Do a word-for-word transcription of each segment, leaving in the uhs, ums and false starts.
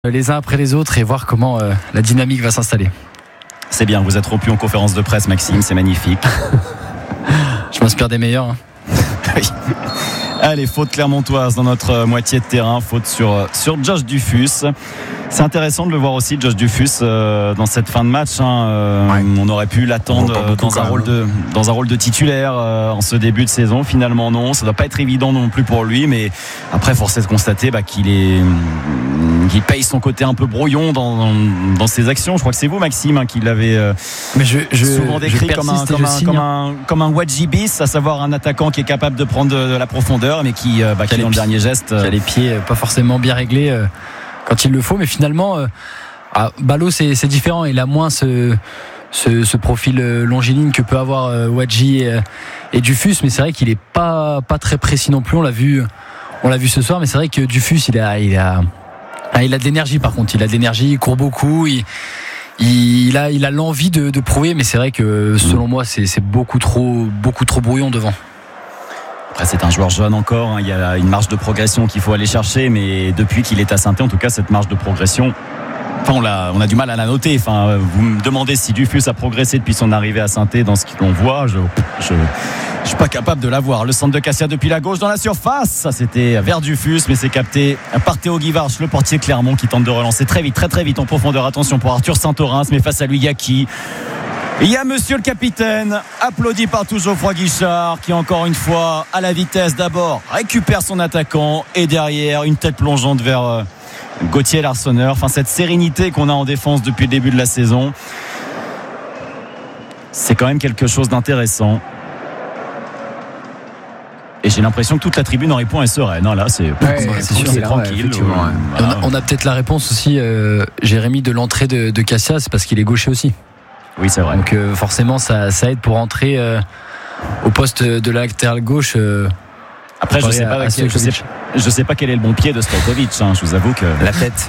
les uns après les autres et voir comment euh, la dynamique va s'installer. C'est bien, vous êtes rompu en conférence de presse, Maxime, c'est magnifique. Je m'inspire des meilleurs. Hein. Oui. Allez, faute clermontoise dans notre moitié de terrain, faute sur, sur Josh Dufus. C'est intéressant de le voir aussi, Josh Dufus, euh, dans cette fin de match. Hein, euh, ouais. On aurait pu l'attendre euh, dans, un rôle de, dans un rôle de titulaire euh, en ce début de saison. Finalement, non. Ça ne doit pas être évident non plus pour lui. Mais après, force est de constater bah, qu'il est, qu'il paye son côté un peu brouillon dans, dans, dans ses actions. Je crois que c'est vous, Maxime, hein, qui l'avez euh, mais je, je, souvent décrit comme un, comme, un, comme, un, comme un Wadji bis, à savoir un attaquant qui est capable de prendre de, de la profondeur, mais qui, euh, bah, qui, qui dans le dernier geste. Qui a les pieds pas forcément bien réglés. Euh... quand il le faut, mais finalement euh, ah, Ballot c'est, c'est différent, il a moins ce, ce, ce profil longiligne que peut avoir euh, Wadji et, et Dufus, mais c'est vrai qu'il est pas, pas très précis non plus, on l'a vu, on l'a vu ce soir, mais c'est vrai que Dufus il a, il a, ah, il a de l'énergie par contre, il a de l'énergie, il court beaucoup, il, il, a, il a l'envie de, de prouver, mais c'est vrai que selon moi c'est, c'est beaucoup, trop, beaucoup trop brouillon devant. Après, c'est un joueur jeune encore, hein. Il y a une marge de progression qu'il faut aller chercher, mais depuis qu'il est à Saint-Étienne, en tout cas, cette marge de progression, enfin, on, l'a, on a du mal à la noter. Enfin, vous me demandez si Dufus a progressé depuis son arrivée à Saint-Étienne dans ce qu'on voit, je je, je suis pas capable de la voir. Le centre de Cassia depuis la gauche dans la surface, ça c'était vers Dufus, mais c'est capté par Théo Guivarch, le portier Clermont, qui tente de relancer très vite, très très vite en profondeur. Attention pour Arthur Saint-Orens, mais face à lui, Yaki. Il y a monsieur le capitaine, applaudi par tout Geoffroy Guichard, qui encore une fois, à la vitesse d'abord, récupère son attaquant et derrière, une tête plongeante vers euh, Gauthier Larsonneur. Enfin, cette sérénité qu'on a en défense depuis le début de la saison, c'est quand même quelque chose d'intéressant. Et j'ai l'impression que toute la tribune en répond est sereine. Non, là, c'est, ouais, c'est, c'est, sûr, c'est tranquille. Ouais, ouais. On, a, on a peut-être la réponse aussi, euh, Jérémy, de l'entrée de, de Cassia, c'est parce qu'il est gaucher aussi. Oui, c'est vrai. Donc euh, forcément, ça, ça aide pour entrer euh, au poste de la latéral gauche. Euh, Après, je ne sais, je, sais, je sais pas quel est le bon pied de Stojkovic. Hein, je vous avoue que la tête.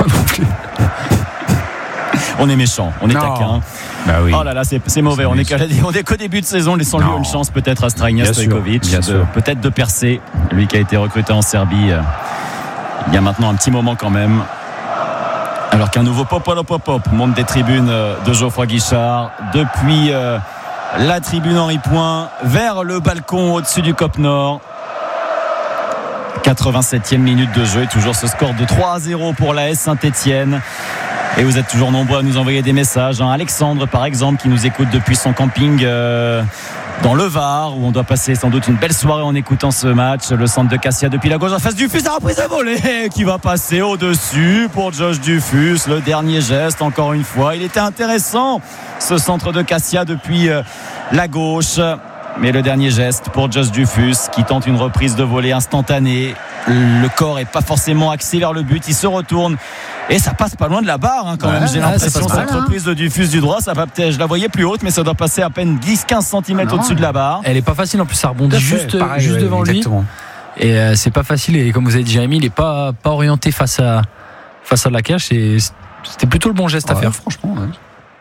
On est méchant, on est taquin. Bah oui. Oh là là, c'est, c'est mauvais. C'est on, est qu'à, on est qu'au début de saison. Laissons-lui une chance peut-être à Strajnia Stojkovic, de, peut-être de percer. Lui qui a été recruté en Serbie euh, il y a maintenant un petit moment quand même. Alors qu'un nouveau pop-pop-pop monte des tribunes de Geoffroy Guichard depuis euh, la tribune Henri Point vers le balcon au-dessus du Cop Nord. quatre-vingt-septième minute de jeu et toujours ce score de trois à zéro pour l'A S Saint-Étienne. Et vous êtes toujours nombreux à nous envoyer des messages. Hein. Alexandre, par exemple, qui nous écoute depuis son camping euh, dans le Var, où on doit passer sans doute une belle soirée en écoutant ce match. Le centre de Cassia depuis la gauche en face du Dufus, la reprise de volée qui va passer au-dessus pour Josh Dufus. Le dernier geste, encore une fois. Il était intéressant, ce centre de Cassia depuis euh, la gauche. Mais le dernier geste pour Josh Dufus qui tente une reprise de volée instantanée. Le corps est pas forcément axé vers le but. Il se retourne et ça passe pas loin de la barre hein, quand ouais, même. J'ai ouais, l'impression cette mal, reprise hein. de Dufus du droit, ça va peut-être, je la voyais plus haute, mais ça doit passer à peine dix à quinze centimètres ah au-dessus de la barre. Elle est pas facile en plus, ça rebondit juste, pareil, juste ouais, devant exactement. lui. Et euh, c'est pas facile. Et comme vous avez dit, Jérémy, il est pas pas orienté face à face à la cage. Et c'était plutôt le bon geste ouais, à faire. Franchement. Ouais.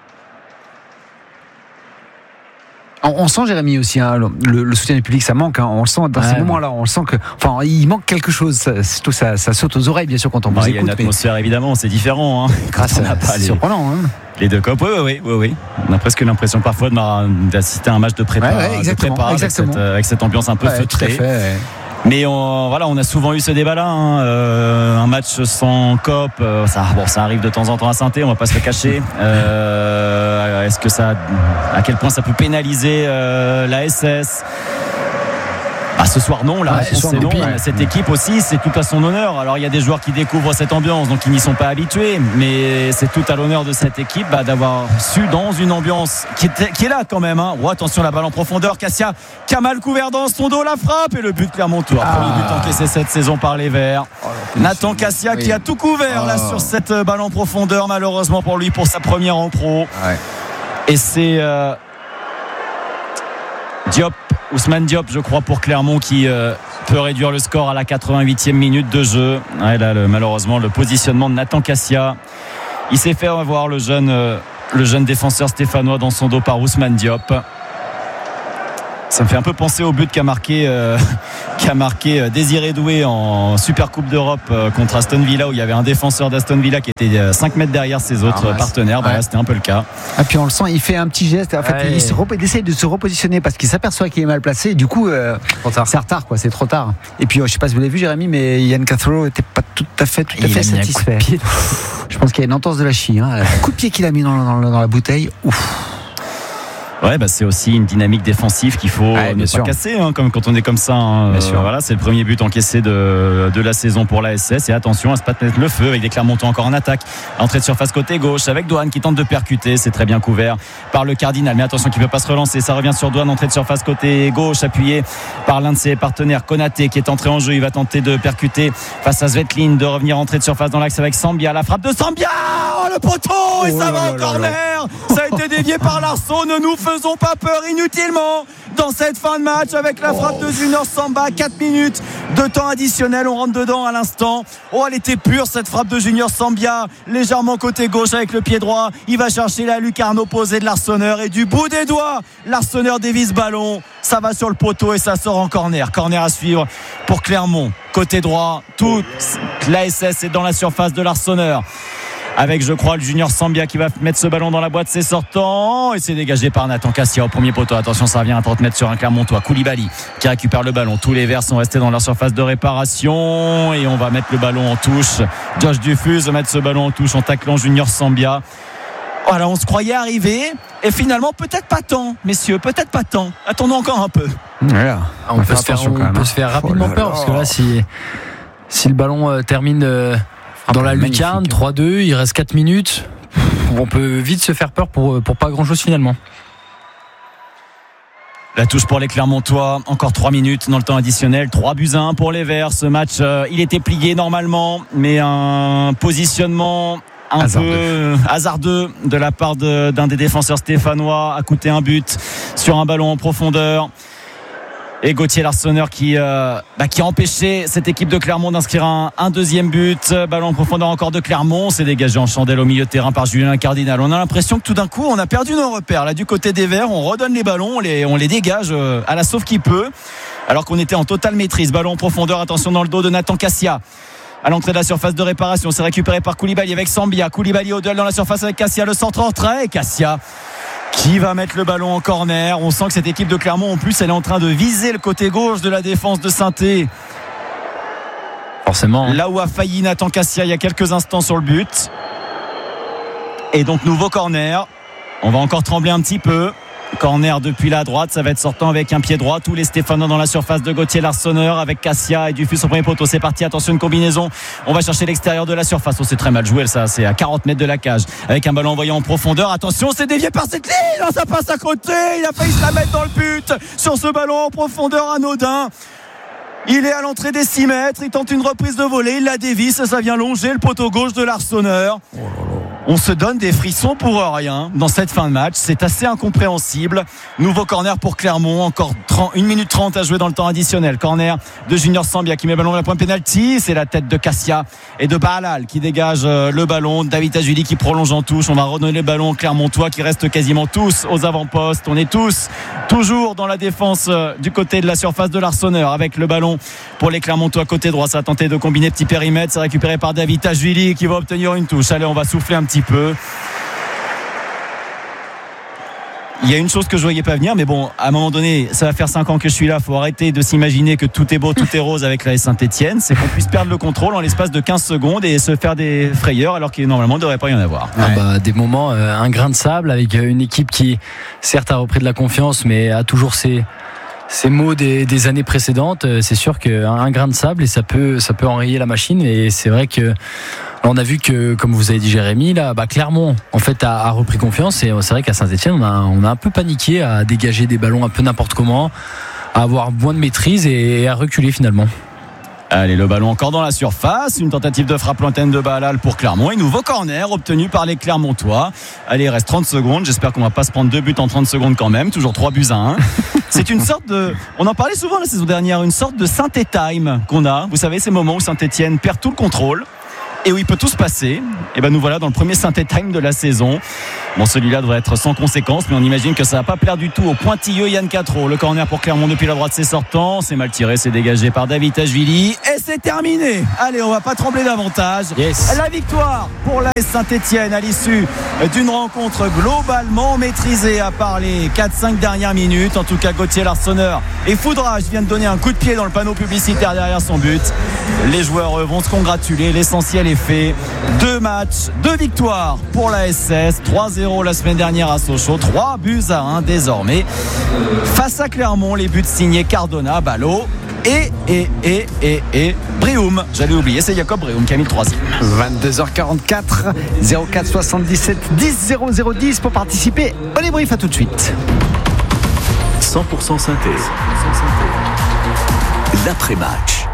On sent, Jérémy, aussi hein, le, le soutien du public, ça manque hein, on le sent dans ouais, ces moments-là, on le sent que enfin il manque quelque chose, ça, surtout ça, ça saute aux oreilles bien sûr quand on bah, vous écoute. Il y a une atmosphère mais... évidemment, c'est différent hein, ah, ça, c'est les, surprenant hein. Les deux copes, oui, oui, oui, oui. On a presque l'impression parfois de, d'assister à un match de prépa, ouais, ouais, exactement, de prépa exactement. Avec, cette, avec cette ambiance un peu ouais, feutrée. Fait, ouais. Mais on, voilà, on a souvent eu ce débat-là. Hein. Euh, un match sans cop, euh, ça, bon, ça arrive de temps en temps à Saint-Étienne, on va pas se le cacher. Euh, est-ce que ça, à quel point ça peut pénaliser euh, la S S ? Ah, ce soir non, la ouais, réponse c'est non. Ouais. Cette équipe aussi, c'est tout à son honneur. Alors il y a des joueurs qui découvrent cette ambiance, donc ils n'y sont pas habitués, mais c'est tout à l'honneur de cette équipe bah, d'avoir su dans une ambiance qui est, qui est là quand même. Hein. Oh, attention, la balle en profondeur, Cassia qui a mal couvert dans son dos, la frappe et le but Clermontois. Ah. Premier but encaissé cette saison par les Verts. Oh, Nathan Cassia oui. qui a tout couvert oh. là sur cette balle en profondeur, malheureusement pour lui, pour sa première en pro. Ouais. Et c'est euh, Diop. Ousmane Diop, je crois, pour Clermont qui euh, peut réduire le score à la quatre-vingt-huitième minute de jeu. Ouais, là, le, malheureusement, le positionnement de Nathan Cassia. Il s'est fait revoir le jeune, euh, le jeune défenseur stéphanois dans son dos par Ousmane Diop. Ça me fait un peu penser au but qu'a marqué, euh, qu'a marqué Désiré Doué en Super Coupe d'Europe euh, contre Aston Villa, où il y avait un défenseur d'Aston Villa qui était euh, cinq mètres derrière ses autres ah, partenaires. Ouais. Bah, là, c'était un peu le cas. Et puis on le sent, il fait un petit geste. En fait, ouais. il, se rep- il essaie de se repositionner parce qu'il s'aperçoit qu'il est mal placé. Et du coup, euh, c'est retard, quoi. C'est trop tard. Et puis, euh, je sais pas si vous l'avez vu, Jérémy, mais Yann Cathro n'était pas tout à fait, tout à fait satisfait. Je pense qu'il y a une entorse de la cheville. Hein. Le coup de pied qu'il a mis dans, dans, dans la bouteille. Ouf. Ouais, bah c'est aussi une dynamique défensive qu'il faut ouais, ne pas casser, hein, comme quand on est comme ça. Hein. Bien euh, sûr. Voilà, c'est le premier but encaissé de, de la saison pour la S S. Et attention à se pas mettre le feu avec des Clermontois encore en attaque. Entrée de surface côté gauche avec Douane qui tente de percuter. C'est très bien couvert par le Cardinal. Mais attention qu'il ne peut pas se relancer. Ça revient sur Douane. Entrée de surface côté gauche appuyé par l'un de ses partenaires, Konaté, qui est entré en jeu. Il va tenter de percuter face à Svetlin, de revenir entrée de surface dans l'axe avec Sambia. La frappe de Sambia, oh, le poteau, oh, et ça va en corner. Ça a été dévié par Larsson. Ne nous faisons pas peur inutilement dans cette fin de match avec la frappe de Junior Sambia. Quatre minutes de temps additionnel, on rentre dedans à l'instant. Oh, elle était pure cette frappe de Junior Sambia, légèrement côté gauche avec le pied droit. Il va chercher la lucarne opposée de l'Arseneur et du bout des doigts l'Arseneur dévisse ballon, ça va sur le poteau et ça sort en corner. Corner à suivre pour Clermont côté droit. Toute la S S est dans la surface de l'Arseneur avec, je crois, le Junior Sambia qui va mettre ce ballon dans la boîte, c'est sortant et c'est dégagé par Nathan Cassia au premier poteau. Attention, ça revient à trente mètres sur un Clermontois. Koulibaly qui récupère le ballon. Tous les Verts sont restés dans leur surface de réparation et on va mettre le ballon en touche. Josh Dufus va mettre ce ballon en touche en taclant Junior Sambia. Voilà, on se croyait arriver et finalement peut-être pas tant, messieurs, peut-être pas tant. Attendons encore un peu. Voilà. On, on peut, se faire, on peut se faire rapidement oh peur parce que là, si, si le ballon euh, termine euh, dans la lucarne, trois deux, il reste quatre minutes, on peut vite se faire peur pour, pour pas grand chose finalement. La touche pour les Clermontois, encore trois minutes dans le temps additionnel, trois buts à un pour les Verts. Ce match, euh, il était plié normalement, mais un positionnement un hasardeux. peu hasardeux de la part de, d'un des défenseurs stéphanois a coûté un but sur un ballon en profondeur. Et Gauthier Larsonneur qui, euh, bah, qui a empêché cette équipe de Clermont d'inscrire un, un deuxième but. Ballon en profondeur encore de Clermont. C'est dégagé en chandelle au milieu de terrain par Julien Cardinal. On a l'impression que tout d'un coup on a perdu nos repères. Là du côté des Verts, on redonne les ballons, on les, on les dégage euh, à la sauve qui peut. Alors qu'on était en totale maîtrise. Ballon en profondeur, attention dans le dos de Nathan Cassia. À l'entrée de la surface de réparation, c'est récupéré par Koulibaly avec Sambia. Koulibaly au duel dans la surface avec Cassia. Le centre entrée. Cassia qui va mettre le ballon en corner. On sent que cette équipe de Clermont en plus elle est en train de viser le côté gauche de la défense de Saint-Étienne. Forcément. Là où a failli Nathan Cassia il y a quelques instants sur le but. Et donc nouveau corner. On va encore trembler un petit peu. Corner depuis la droite, ça va être sortant avec un pied droit. Tous les Stéphanois dans la surface de Gauthier Larsonneur avec Cassia et Dufus au premier poteau. C'est parti, attention, une combinaison. On va chercher l'extérieur de la surface. Oh, c'est très mal joué, ça. C'est à quarante mètres de la cage avec un ballon envoyé en profondeur. Attention, c'est dévié par cette ligne. Ça passe à côté. Il a failli se la mettre dans le but sur ce ballon en profondeur anodin. Il est à l'entrée des six mètres. Il tente une reprise de volée. Il la dévisse. Ça vient longer le poteau gauche de Larsonneur. Oh là là. On se donne des frissons pour rien dans cette fin de match. C'est assez incompréhensible. Nouveau corner pour Clermont. Encore trente, une minute trente à jouer dans le temps additionnel. Corner de Junior Sambia qui met le ballon à la pointe pénalty. C'est la tête de Cassia et de Bahalal qui dégage le ballon. David Ajuli qui prolonge en touche. On va redonner le ballon aux Clermontois qui restent quasiment tous aux avant-postes. On est tous toujours dans la défense du côté de la surface de l'Arseneur avec le ballon pour les Clermontois côté droit. Ça a tenté de combiner petit périmètre. C'est récupéré par David Ajuli qui va obtenir une touche. Allez, on va souffler un petit peu. Il y a une chose que je voyais pas venir, mais bon, à un moment donné, ça va faire cinq ans que je suis là. Faut arrêter de s'imaginer que tout est beau, tout est rose avec la Saint-Etienne. C'est qu'on puisse perdre le contrôle en l'espace de quinze secondes et se faire des frayeurs alors qu'il normalement ne devrait pas y en avoir. Ah bah, des moments, euh, un grain de sable avec une équipe qui, certes, a repris de la confiance, mais a toujours ses ces mots des, des années précédentes. C'est sûr qu'un grain de sable et ça peut, ça peut enrayer la machine. Et c'est vrai que on a vu que, comme vous avez dit Jérémy, là, bah, Clermont en fait a, a repris confiance et c'est vrai qu'à Saint-Etienne on a, on a un peu paniqué à dégager des ballons un peu n'importe comment, à avoir moins de maîtrise et à reculer finalement. Allez, le ballon encore dans la surface. Une tentative de frappe lointaine de Bahalal pour Clermont. Et nouveau corner obtenu par les Clermontois. Allez, il reste trente secondes. J'espère qu'on va pas se prendre deux buts en trente secondes quand même. Toujours trois buts à un. C'est une sorte de... On en parlait souvent la saison dernière. Une sorte de Saint-Étienne qu'on a. Vous savez, ces moments où Saint-Étienne perd tout le contrôle et où il peut tout se passer. Et ben nous voilà dans le premier Saint-Étienne time de la saison. Bon, celui-là devrait être sans conséquence, mais on imagine que ça va pas plaire du tout au pointilleux Yann Quatreau. Le corner pour Clermont depuis la droite, c'est sortant, c'est mal tiré, c'est dégagé par David Tachvili et c'est terminé. Allez, on va pas trembler davantage. Yes. La victoire pour l'A S Saint-Étienne à l'issue d'une rencontre globalement maîtrisée à part les quatre cinq dernières minutes. En tout cas, Gauthier Larsonneur et Foudrage viennent donner un coup de pied dans le panneau publicitaire derrière son but. Les joueurs vont se congratuler, l'essentiel est fait. Deux matchs, deux victoires pour la S S, trois zéro la semaine dernière à Sochaux, trois buts à un désormais face à Clermont. Les buts signés Cardona, Ballot et et et et et Brioum. J'allais oublier, c'est Jacob Brioum qui a mis le troisième. vingt-deux heures quarante-quatre, zéro quatre soixante-dix-sept dix zéro zéro dix pour participer. On les brief, à tout de suite. cent pour cent synthé. L'après-match.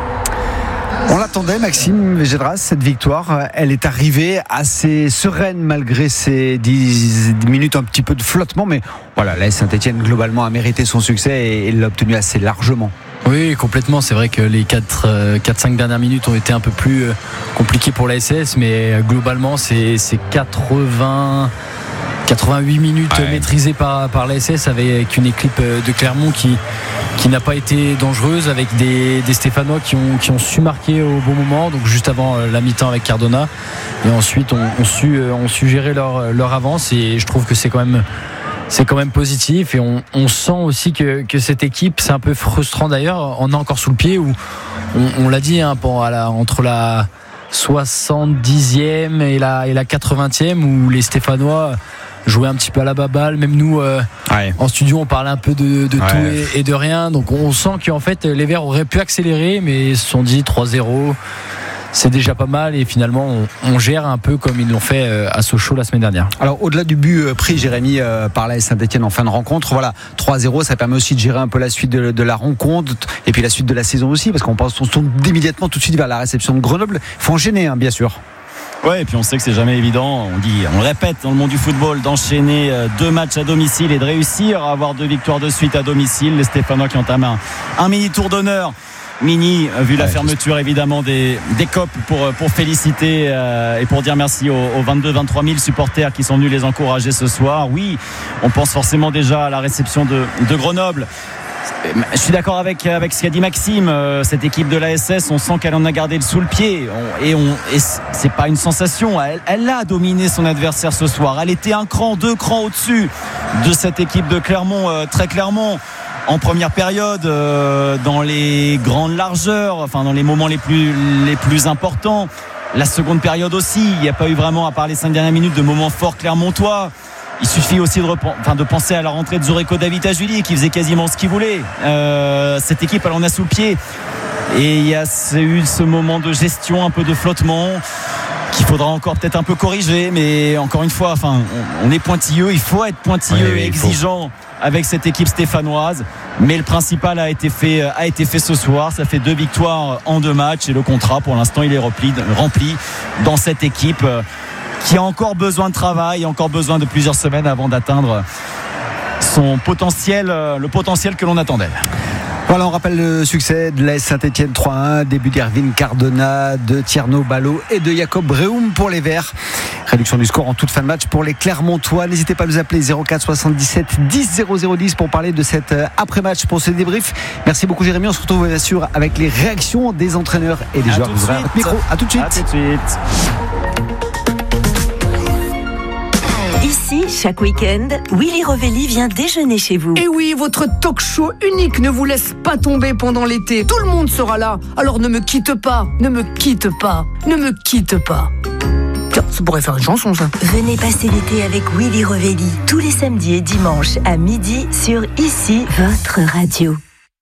On l'attendait, Maxime Gédras, cette victoire. Elle est arrivée assez sereine malgré ces dix minutes un petit peu de flottement. Mais voilà, l'A S Saint-Étienne globalement a mérité son succès et l'a obtenu assez largement. Oui, complètement. C'est vrai que les quatre cinq dernières minutes ont été un peu plus compliquées pour la S S, mais globalement, c'est, c'est quatre-vingts, quatre-vingt-huit minutes ouais. maîtrisées par, par la S S avec une équipe de Clermont qui, qui n'a pas été dangereuse, avec des, des Stéphanois qui ont, qui ont su marquer au bon moment, donc juste avant la mi-temps avec Cardona, et ensuite on, on, su, on su gérer leur, leur avance, et je trouve que c'est quand même c'est quand même positif, et on, on sent aussi que, que cette équipe, c'est un peu frustrant d'ailleurs, on est encore sous le pied où on, on l'a dit hein, pour, à la, entre la soixante-dixième et la, et la quatre-vingtième où les Stéphanois jouaient un petit peu à la baballe, même nous euh, ouais. en studio on parlait un peu de, de ouais. tout et, et de rien, donc on sent qu'en fait les Verts auraient pu accélérer, mais ils se sont dit trois zéro, c'est déjà pas mal, et finalement on, on gère un peu comme ils l'ont fait à Sochaux la semaine dernière. Alors au-delà du but pris, Jérémy, par l'A S Saint-Étienne en fin de rencontre, voilà, trois zéro, ça permet aussi de gérer un peu la suite de, de la rencontre et puis la suite de la saison aussi, parce qu'on pense on se tourne immédiatement tout de suite vers la réception de Grenoble. Il faut enchaîner hein, bien sûr. Ouais, et puis on sait que c'est jamais évident, on dit, on le répète dans le monde du football, d'enchaîner deux matchs à domicile et de réussir à avoir deux victoires de suite à domicile. Les Stéphanois qui entament un, un mini tour d'honneur. Mini, vu la ouais, fermeture évidemment des, des C O P pour, pour féliciter euh, et pour dire merci aux, aux vingt-deux à vingt-trois mille supporters qui sont venus les encourager ce soir. Oui, on pense forcément déjà à la réception de, de Grenoble. Je suis d'accord avec, avec ce qu'a dit Maxime, euh, cette équipe de l'A S S, on sent qu'elle en a gardé le sous le pied, on, et, on, et c'est pas une sensation, elle, elle a dominé son adversaire ce soir, elle était un cran, deux crans au-dessus de cette équipe de Clermont, euh, très clairement. En première période, euh, dans les grandes largeurs, enfin dans les moments les plus, les plus importants. La seconde période aussi, il n'y a pas eu vraiment, à part les cinq dernières minutes, de moments forts clermontois. Il suffit aussi de, rep- enfin, de penser à la rentrée de Zoreko Davitashvili qui faisait quasiment ce qu'il voulait. Euh, cette équipe, elle en a sous le pied. Et il y a eu ce moment de gestion, un peu de flottement, qu'il faudra encore peut-être un peu corriger. Mais encore une fois, enfin, on, on est pointilleux, il faut être pointilleux oui, et exigeant faut. Avec cette équipe stéphanoise, mais le principal a été fait a été fait ce soir. Ça fait deux victoires en deux matchs et le contrat pour l'instant il est rempli, rempli dans cette équipe qui a encore besoin de travail, encore besoin de plusieurs semaines avant d'atteindre son potentiel, le potentiel que l'on attendait. Voilà, on rappelle le succès de l'A S Saint-Étienne trois un, début d'Erwin Cardona, de Tierno Ballot et de Jacob Breuum pour les Verts. Réduction du score en toute fin de match pour les Clermontois. N'hésitez pas à nous appeler zéro quatre soixante-dix-sept dix zéro zéro dix pour parler de cet après-match, pour ce débrief. Merci beaucoup Jérémy, on se retrouve bien sûr avec les réactions des entraîneurs et des à joueurs. Vous aurez votre micro. À tout de suite. À tout de suite. Ici, chaque week-end, Willy Rovelli vient déjeuner chez vous. Et oui, votre talk show unique ne vous laisse pas tomber pendant l'été. Tout le monde sera là. Alors ne me quitte pas, ne me quitte pas, ne me quitte pas. Tiens, ça pourrait faire une chanson, ça. Venez passer l'été avec Willy Rovelli, tous les samedis et dimanches à midi sur Ici, votre radio.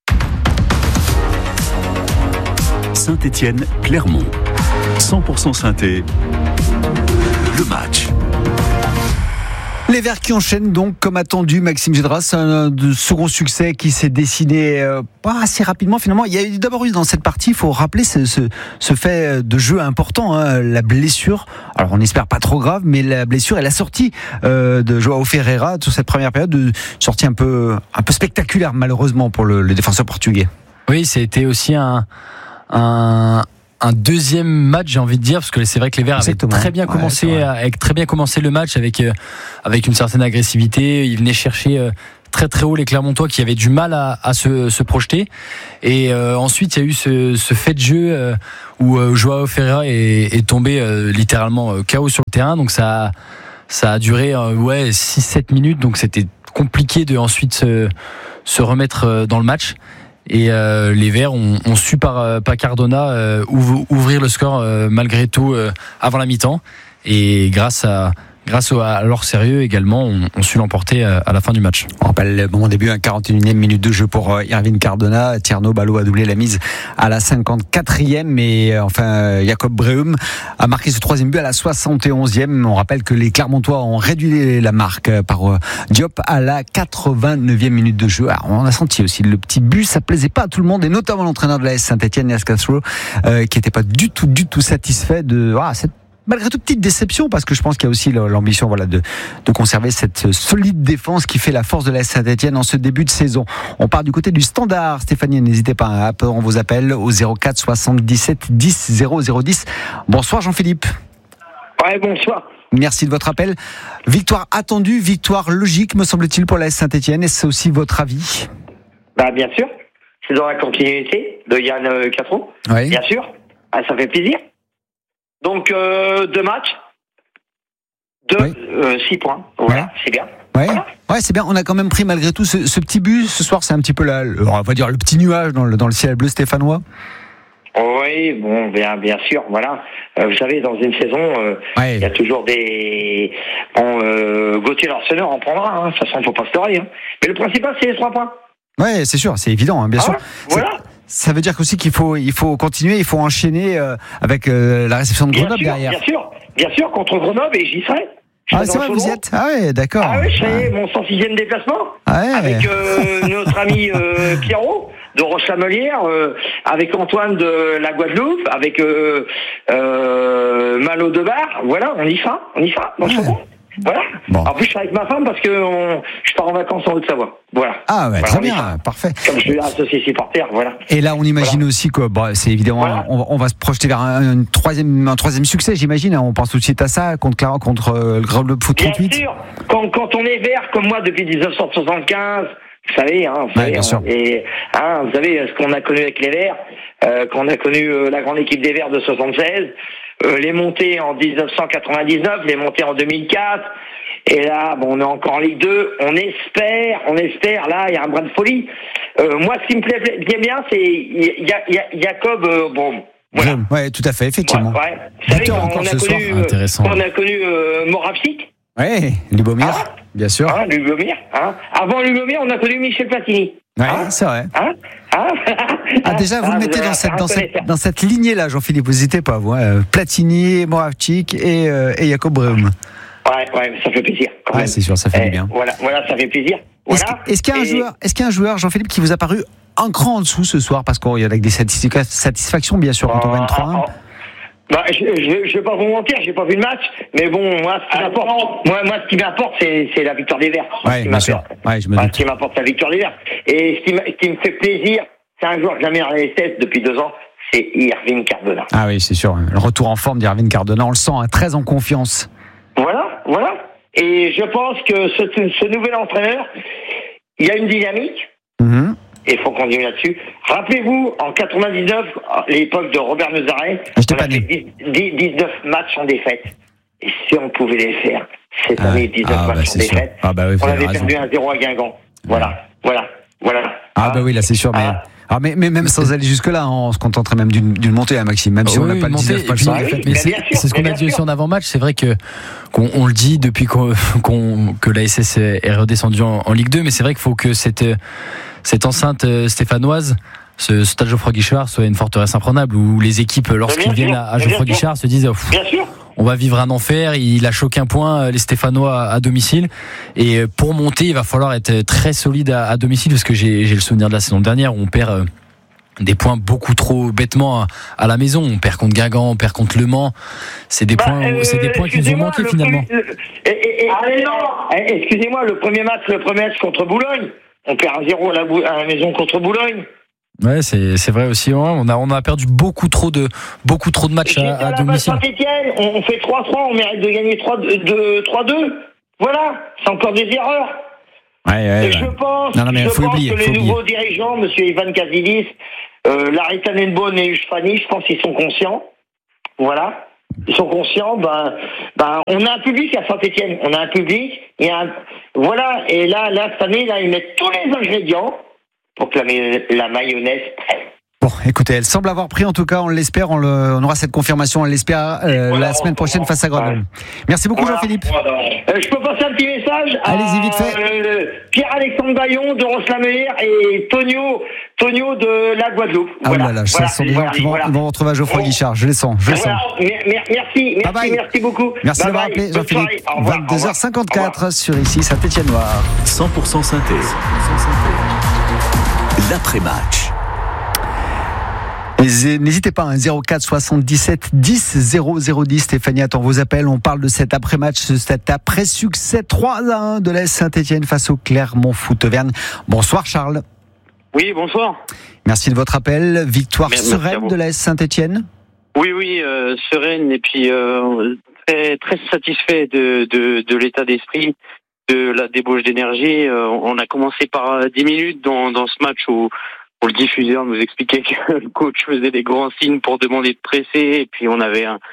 Saint-Étienne, Clermont. cent pour cent synthé. Le match. Les Verts qui enchaînent donc comme attendu, Maxime Gédras, un second succès qui s'est dessiné euh, pas assez rapidement finalement. Il y a eu d'abord eu dans cette partie, il faut rappeler ce, ce, ce fait de jeu important, hein, la blessure. Alors on espère pas trop grave, mais la blessure et la sortie euh, de Joao Ferreira sur cette première période, de sortie un peu, un peu spectaculaire malheureusement pour le, le défenseur portugais. Oui, c'était aussi un... un... un deuxième match, j'ai envie de dire, parce que c'est vrai que les Verts avaient très bien commencé, ouais, avec très bien commencé le match avec euh, avec une certaine agressivité. Ils venaient chercher euh, très très haut les Clermontois qui avaient du mal à, à se, se projeter. Et euh, ensuite, il y a eu ce, ce fait de jeu euh, où euh, Joao Ferreira est, est tombé euh, littéralement euh, K O sur le terrain. Donc ça, ça a duré euh, ouais six sept minutes. Donc c'était compliqué de ensuite se, se remettre euh, dans le match. Et euh, les Verts ont, ont su par, euh, par Cardona euh, ouvrir le score euh, malgré tout euh, avant la mi-temps. Et grâce à Grâce à leur sérieux également, on, on su l'emporter à la fin du match. On rappelle le moment début, un quarante et unième minute de jeu pour Irvine Cardona. Tierno Ballo a doublé la mise à la cinquante-quatrième et enfin Jacob Breum a marqué ce troisième but à la soixante et onzième. On rappelle que les Clermontois ont réduit la marque par Diop à la quatre-vingt-neuvième minute de jeu. Alors, on a senti aussi le petit but, ça plaisait pas à tout le monde et notamment l'entraîneur de l'A S Saint-Etienne, Nias Castro, euh, qui n'était pas du tout, du tout satisfait de ah, cette malgré tout petite déception, parce que je pense qu'il y a aussi l'ambition voilà, de, de conserver cette solide défense qui fait la force de la Saint-Etienne en ce début de saison. On part du côté du Standard. Stéphanie, n'hésitez pas à on vous appelle au zéro quatre soixante-dix-sept dix zéro zéro dix. Bonsoir Jean-Philippe. Ouais, bonsoir. Merci de votre appel. Victoire attendue, victoire logique, me semble-t-il, pour la Saint-Etienne. Et c'est aussi votre avis? Bah, bien sûr. C'est dans la continuité de Yann euh, Castro. Oui. Bien sûr. Ah, ça fait plaisir. Donc, euh, deux matchs, deux, oui. euh, six points. Voilà, ouais. C'est bien. Ouais. Voilà. Ouais, c'est bien. On a quand même pris malgré tout ce, ce petit but. Ce soir, c'est un petit peu la, le, on va dire le petit nuage dans le, dans le ciel bleu stéphanois. Oui, bon, bien, bien sûr, voilà. Euh, vous savez, dans une saison, euh, ouais. il y a toujours des... Bon, euh, Gauthier Larseneur en prendra, hein. De toute façon, il ne faut pas se leurrer. Hein. Mais le principal, c'est les trois points. Oui, c'est sûr, c'est évident, hein, bien ah, sûr. Voilà. Ça veut dire aussi qu'il faut, il faut continuer, il faut enchaîner euh, avec euh, la réception de Grenoble bien sûr, derrière. Bien sûr, bien sûr, contre Grenoble, et j'y serai. Je ah, c'est vrai, vous y êtes. Ah ouais, d'accord. Ah oui, je serai ah. mon cent sixième déplacement. Ah ouais. Avec euh, notre ami euh, Pierrot de Roche-la-Melière, euh, avec Antoine de la Guadeloupe, avec euh, euh, Malo de Bar. Voilà, on y sera, on y sera. Donc, ouais. Voilà. Bon. En plus, je suis avec ma femme parce que on, je pars en vacances en Haute-Savoie. Voilà. Ah, ouais, voilà, très bien, parfait. Comme je suis associé supporter, voilà. Et là, on imagine voilà. aussi que, bon, c'est évidemment, voilà. on, on va se projeter vers un, un, troisième, un troisième succès, j'imagine. On pense tout de suite à ça contre, contre euh, le Grenoble Foot trente-huit. Bien sûr. Quand, quand on est vert comme moi depuis dix-neuf cent soixante-quinze. Vous savez, hein, vous, ouais, savez, bien hein, sûr. Et, hein, vous savez ce qu'on a connu avec les Verts, euh, qu'on a connu euh, la grande équipe des Verts de soixante-seize, euh, les montées en dix-neuf cent quatre-vingt-dix-neuf, les montées en deux mille quatre. Et là, bon, on est encore en Ligue deux. On espère, on espère. Là, il y a un brin de folie. Euh, moi, ce qui me plaît bien, c'est il y a, y a Jacob. Euh, bon, voilà. Ouais, tout à fait, effectivement. Ouais, ouais. Vous savez, on, on, a connu, euh, on a connu euh, Moravcik. Ouais, Lubomir, ah, bien sûr. Hein, Lubomir. Hein. Avant Lubomir, on a connu Michel Platini. Ouais, hein, c'est vrai. Hein, hein ah, déjà, vous ah, le mettez vous dans cette, dans cette, dans cette lignée-là, Jean-Philippe. Vous n'hésitez pas, vous. Hein. Platini, Moravcik et, euh, et Jacob Breum. Ouais, ouais, ça fait plaisir. Quand ouais, même. c'est sûr, ça fait eh, du bien. Voilà, voilà, ça fait plaisir. Voilà. Est-ce, est-ce qu'il y a un et... joueur, est-ce qu'il y a un joueur, Jean-Philippe, qui vous a paru un cran en dessous ce soir, parce qu'il y a avec des satisfactions, bien sûr, quand oh, on gagne trois un. Oh, oh. Bah, je, je, je vais pas vous mentir, j'ai pas vu le match, mais bon, moi, ce qui ah, m'importe, moi, moi, ce qui m'importe, c'est, c'est la victoire des Verts. Ouais, bien sûr. Ouais, je me enfin, doute. Ce qui m'importe, c'est la victoire des Verts. Et ce qui, ce qui me fait plaisir, c'est un joueur que jamais à la S S depuis deux ans, c'est Irvine Cardona. Ah oui, c'est sûr. Le retour en forme d'Irvine Cardona, on le sent, hein, très en confiance. Voilà, voilà. Et je pense que ce, ce nouvel entraîneur, il y a une dynamique. Mm-hmm. Et il faut continuer là-dessus. Rappelez-vous, en quatre-vingt-dix-neuf, à l'époque de Robert Neuzaret, on a fait dix-neuf matchs en défaite. Et si on pouvait les faire, cette ah, année, dix-neuf ah, matchs bah, en défaite, ah, bah, oui, on avait raison. perdu un zéro à Guingamp. Voilà, ouais. voilà, voilà. Ah, ah bah oui, là c'est sûr, mais... Ah. Ah mais, mais même sans aller jusque-là, on se contenterait même d'une, d'une montée, hein, Maxime, même si oui, on n'a pas le dix-neuf matchs. Ah oui, mais c'est, sûr, c'est ce qu'on a dit aussi en avant-match. C'est vrai que qu'on on le dit depuis qu'on, qu'on, que l'A S S est redescendu en, en Ligue deux, mais c'est vrai qu'il faut que cette, cette enceinte stéphanoise, ce stade Geoffroy Guichard, soit une forteresse imprenable, où les équipes, lorsqu'ils viennent sûr, à Geoffroy Guichard, se disent on va vivre un enfer. Il a choqué un point les Stéphanois à, à domicile, et pour monter, il va falloir être très solide à, à domicile, parce que j'ai, j'ai le souvenir de la saison dernière où on perd euh, des points beaucoup trop bêtement à, à la maison. On perd contre Guingamp, on perd contre Le Mans. C'est des bah, points, euh, c'est des points qui nous ont manqué finalement. Le, le, et, et, et, Allez, non excusez-moi, le premier match, le premier match contre Boulogne, on perd un zéro à la, à la maison contre Boulogne. Ouais, c'est, c'est vrai aussi. On a, on a perdu beaucoup trop de, beaucoup trop de matchs à, à domicile. Saint-Étienne, on fait trois trois, on mérite de gagner trois deux. Voilà, c'est encore des erreurs. Ouais, ouais, Et je ouais. pense, non, non, mais je faut pense oublier, que faut les oublier. nouveaux dirigeants, M. Ivan Kazidis, euh, Larry Tannenbaum et Ufrani, je pense qu'ils sont conscients. Voilà. Ils sont conscients, ben, ben, on a un public à Saint-Étienne. On a un public, il y a un, voilà. Et là, là, cette année, là, ils mettent tous les ingrédients pour que la, la mayonnaise prenne. Bon, écoutez, elle semble avoir pris, en tout cas, on l'espère, on, le, on aura cette confirmation, on l'espère euh, voilà, la semaine prochaine face à Grenoble. Ouais. Merci beaucoup, voilà, Jean-Philippe. Voilà. Euh, je peux passer un petit message. Allez-y, vite fait. Euh, Pierre-Alexandre Bayon de Rosse-la-Mer et Tonio, Tonio de la Guadeloupe. Ah voilà. là là, voilà. ce sont des gens qui vont, voilà. vont retrouver à Geoffroy Guichard, je les sens, je les voilà. sens. Merci, merci, bye bye. merci beaucoup. Merci bye d'avoir bye. appelé, Jean-Philippe. vingt-deux heures cinquante-quatre sur ici, Saint-Étienne Noir. cent pour cent Synthé. L'après-match. N'hésitez pas, hein, zéro quatre soixante-dix-sept dix zéro zéro dix. Stéphanie attend vos appels. On parle de cet après-match, cet après-succès trois à un de l'A S Saint-Étienne face au Clermont Foot Auvergne. Bonsoir Charles. Oui, bonsoir. Merci de votre appel. Victoire Merci sereine de l'A S Saint-Étienne. Oui, oui, euh, sereine et puis euh, très, très satisfait de, de, de l'état d'esprit, de la débauche d'énergie. Euh, on a commencé par dix minutes dans, dans ce match où le diffuseur nous expliquait que le coach faisait des grands signes pour demander de presser, et puis on avait un,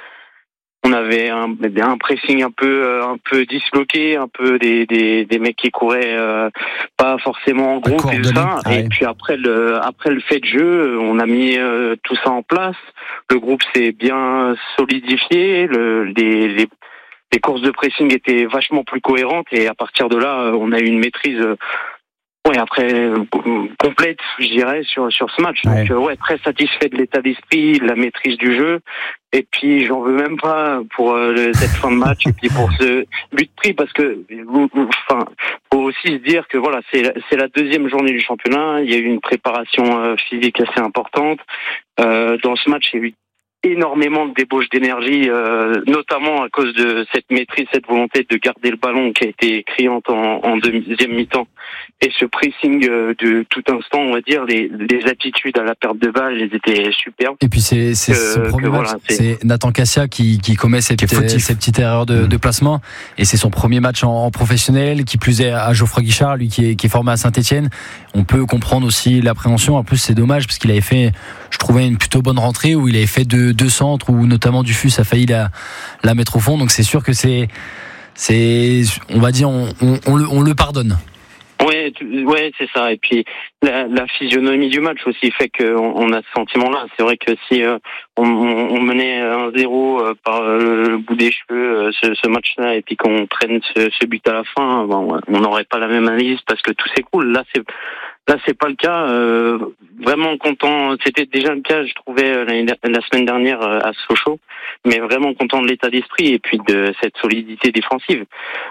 on avait un, un pressing un peu, un peu disloqué, un peu des, des, des mecs qui couraient euh, pas forcément en groupe et tout ça. Ah, et ouais. Puis après le, après le fait de jeu, on a mis euh, tout ça en place. Le groupe s'est bien solidifié. Le, les, les, les courses de pressing étaient vachement plus cohérentes, et à partir de là, on a eu une maîtrise. Euh, Ouais, après euh, complète, je dirais, sur sur ce match. Ouais. Donc euh, ouais, très satisfait de l'état d'esprit, de la maîtrise du jeu. Et puis j'en veux même pas pour euh, cette fin de match et puis pour ce but pris, parce que enfin faut aussi se dire que voilà, c'est c'est la deuxième journée du championnat. Il y a eu une préparation euh, physique assez importante. Euh, dans ce match, il y a eu énormément de débauche d'énergie, euh, notamment à cause de cette maîtrise, cette volonté de garder le ballon qui a été criante en, en deuxième mi-temps, et ce pressing euh, de tout instant, on va dire, les, les attitudes à la perte de balle, elles étaient superbes. Et puis c'est, c'est euh, ce premier match, voilà, c'est... c'est Nathan Cassia qui, qui commet ces, petites, ces petites erreurs de, mmh. de placement, et c'est son premier match en, en professionnel, qui plus est à Geoffroy Guichard, lui qui est, qui est formé à Saint-Étienne. On peut comprendre aussi l'appréhension. En plus, c'est dommage parce qu'il avait fait, je trouvais, une plutôt bonne rentrée où il avait fait deux, deux centres, où notamment Dufus a failli la, la mettre au fond. Donc c'est sûr que c'est, c'est, on va dire, on, on, on, le, on le pardonne. Ouais, ouais, c'est ça. Et puis la, la physionomie du match aussi fait qu'on on a ce sentiment-là. C'est vrai que si euh, on, on menait un zéro euh, par euh, le bout des cheveux euh, ce, ce match-là, et puis qu'on prenne ce, ce but à la fin, bon, on n'aurait pas la même analyse parce que tout s'écoule. Là, c'est Là, c'est pas le cas. Euh, vraiment content. C'était déjà le cas, je trouvais, la, la semaine dernière à Sochaux. Mais vraiment content de l'état d'esprit et puis de cette solidité défensive.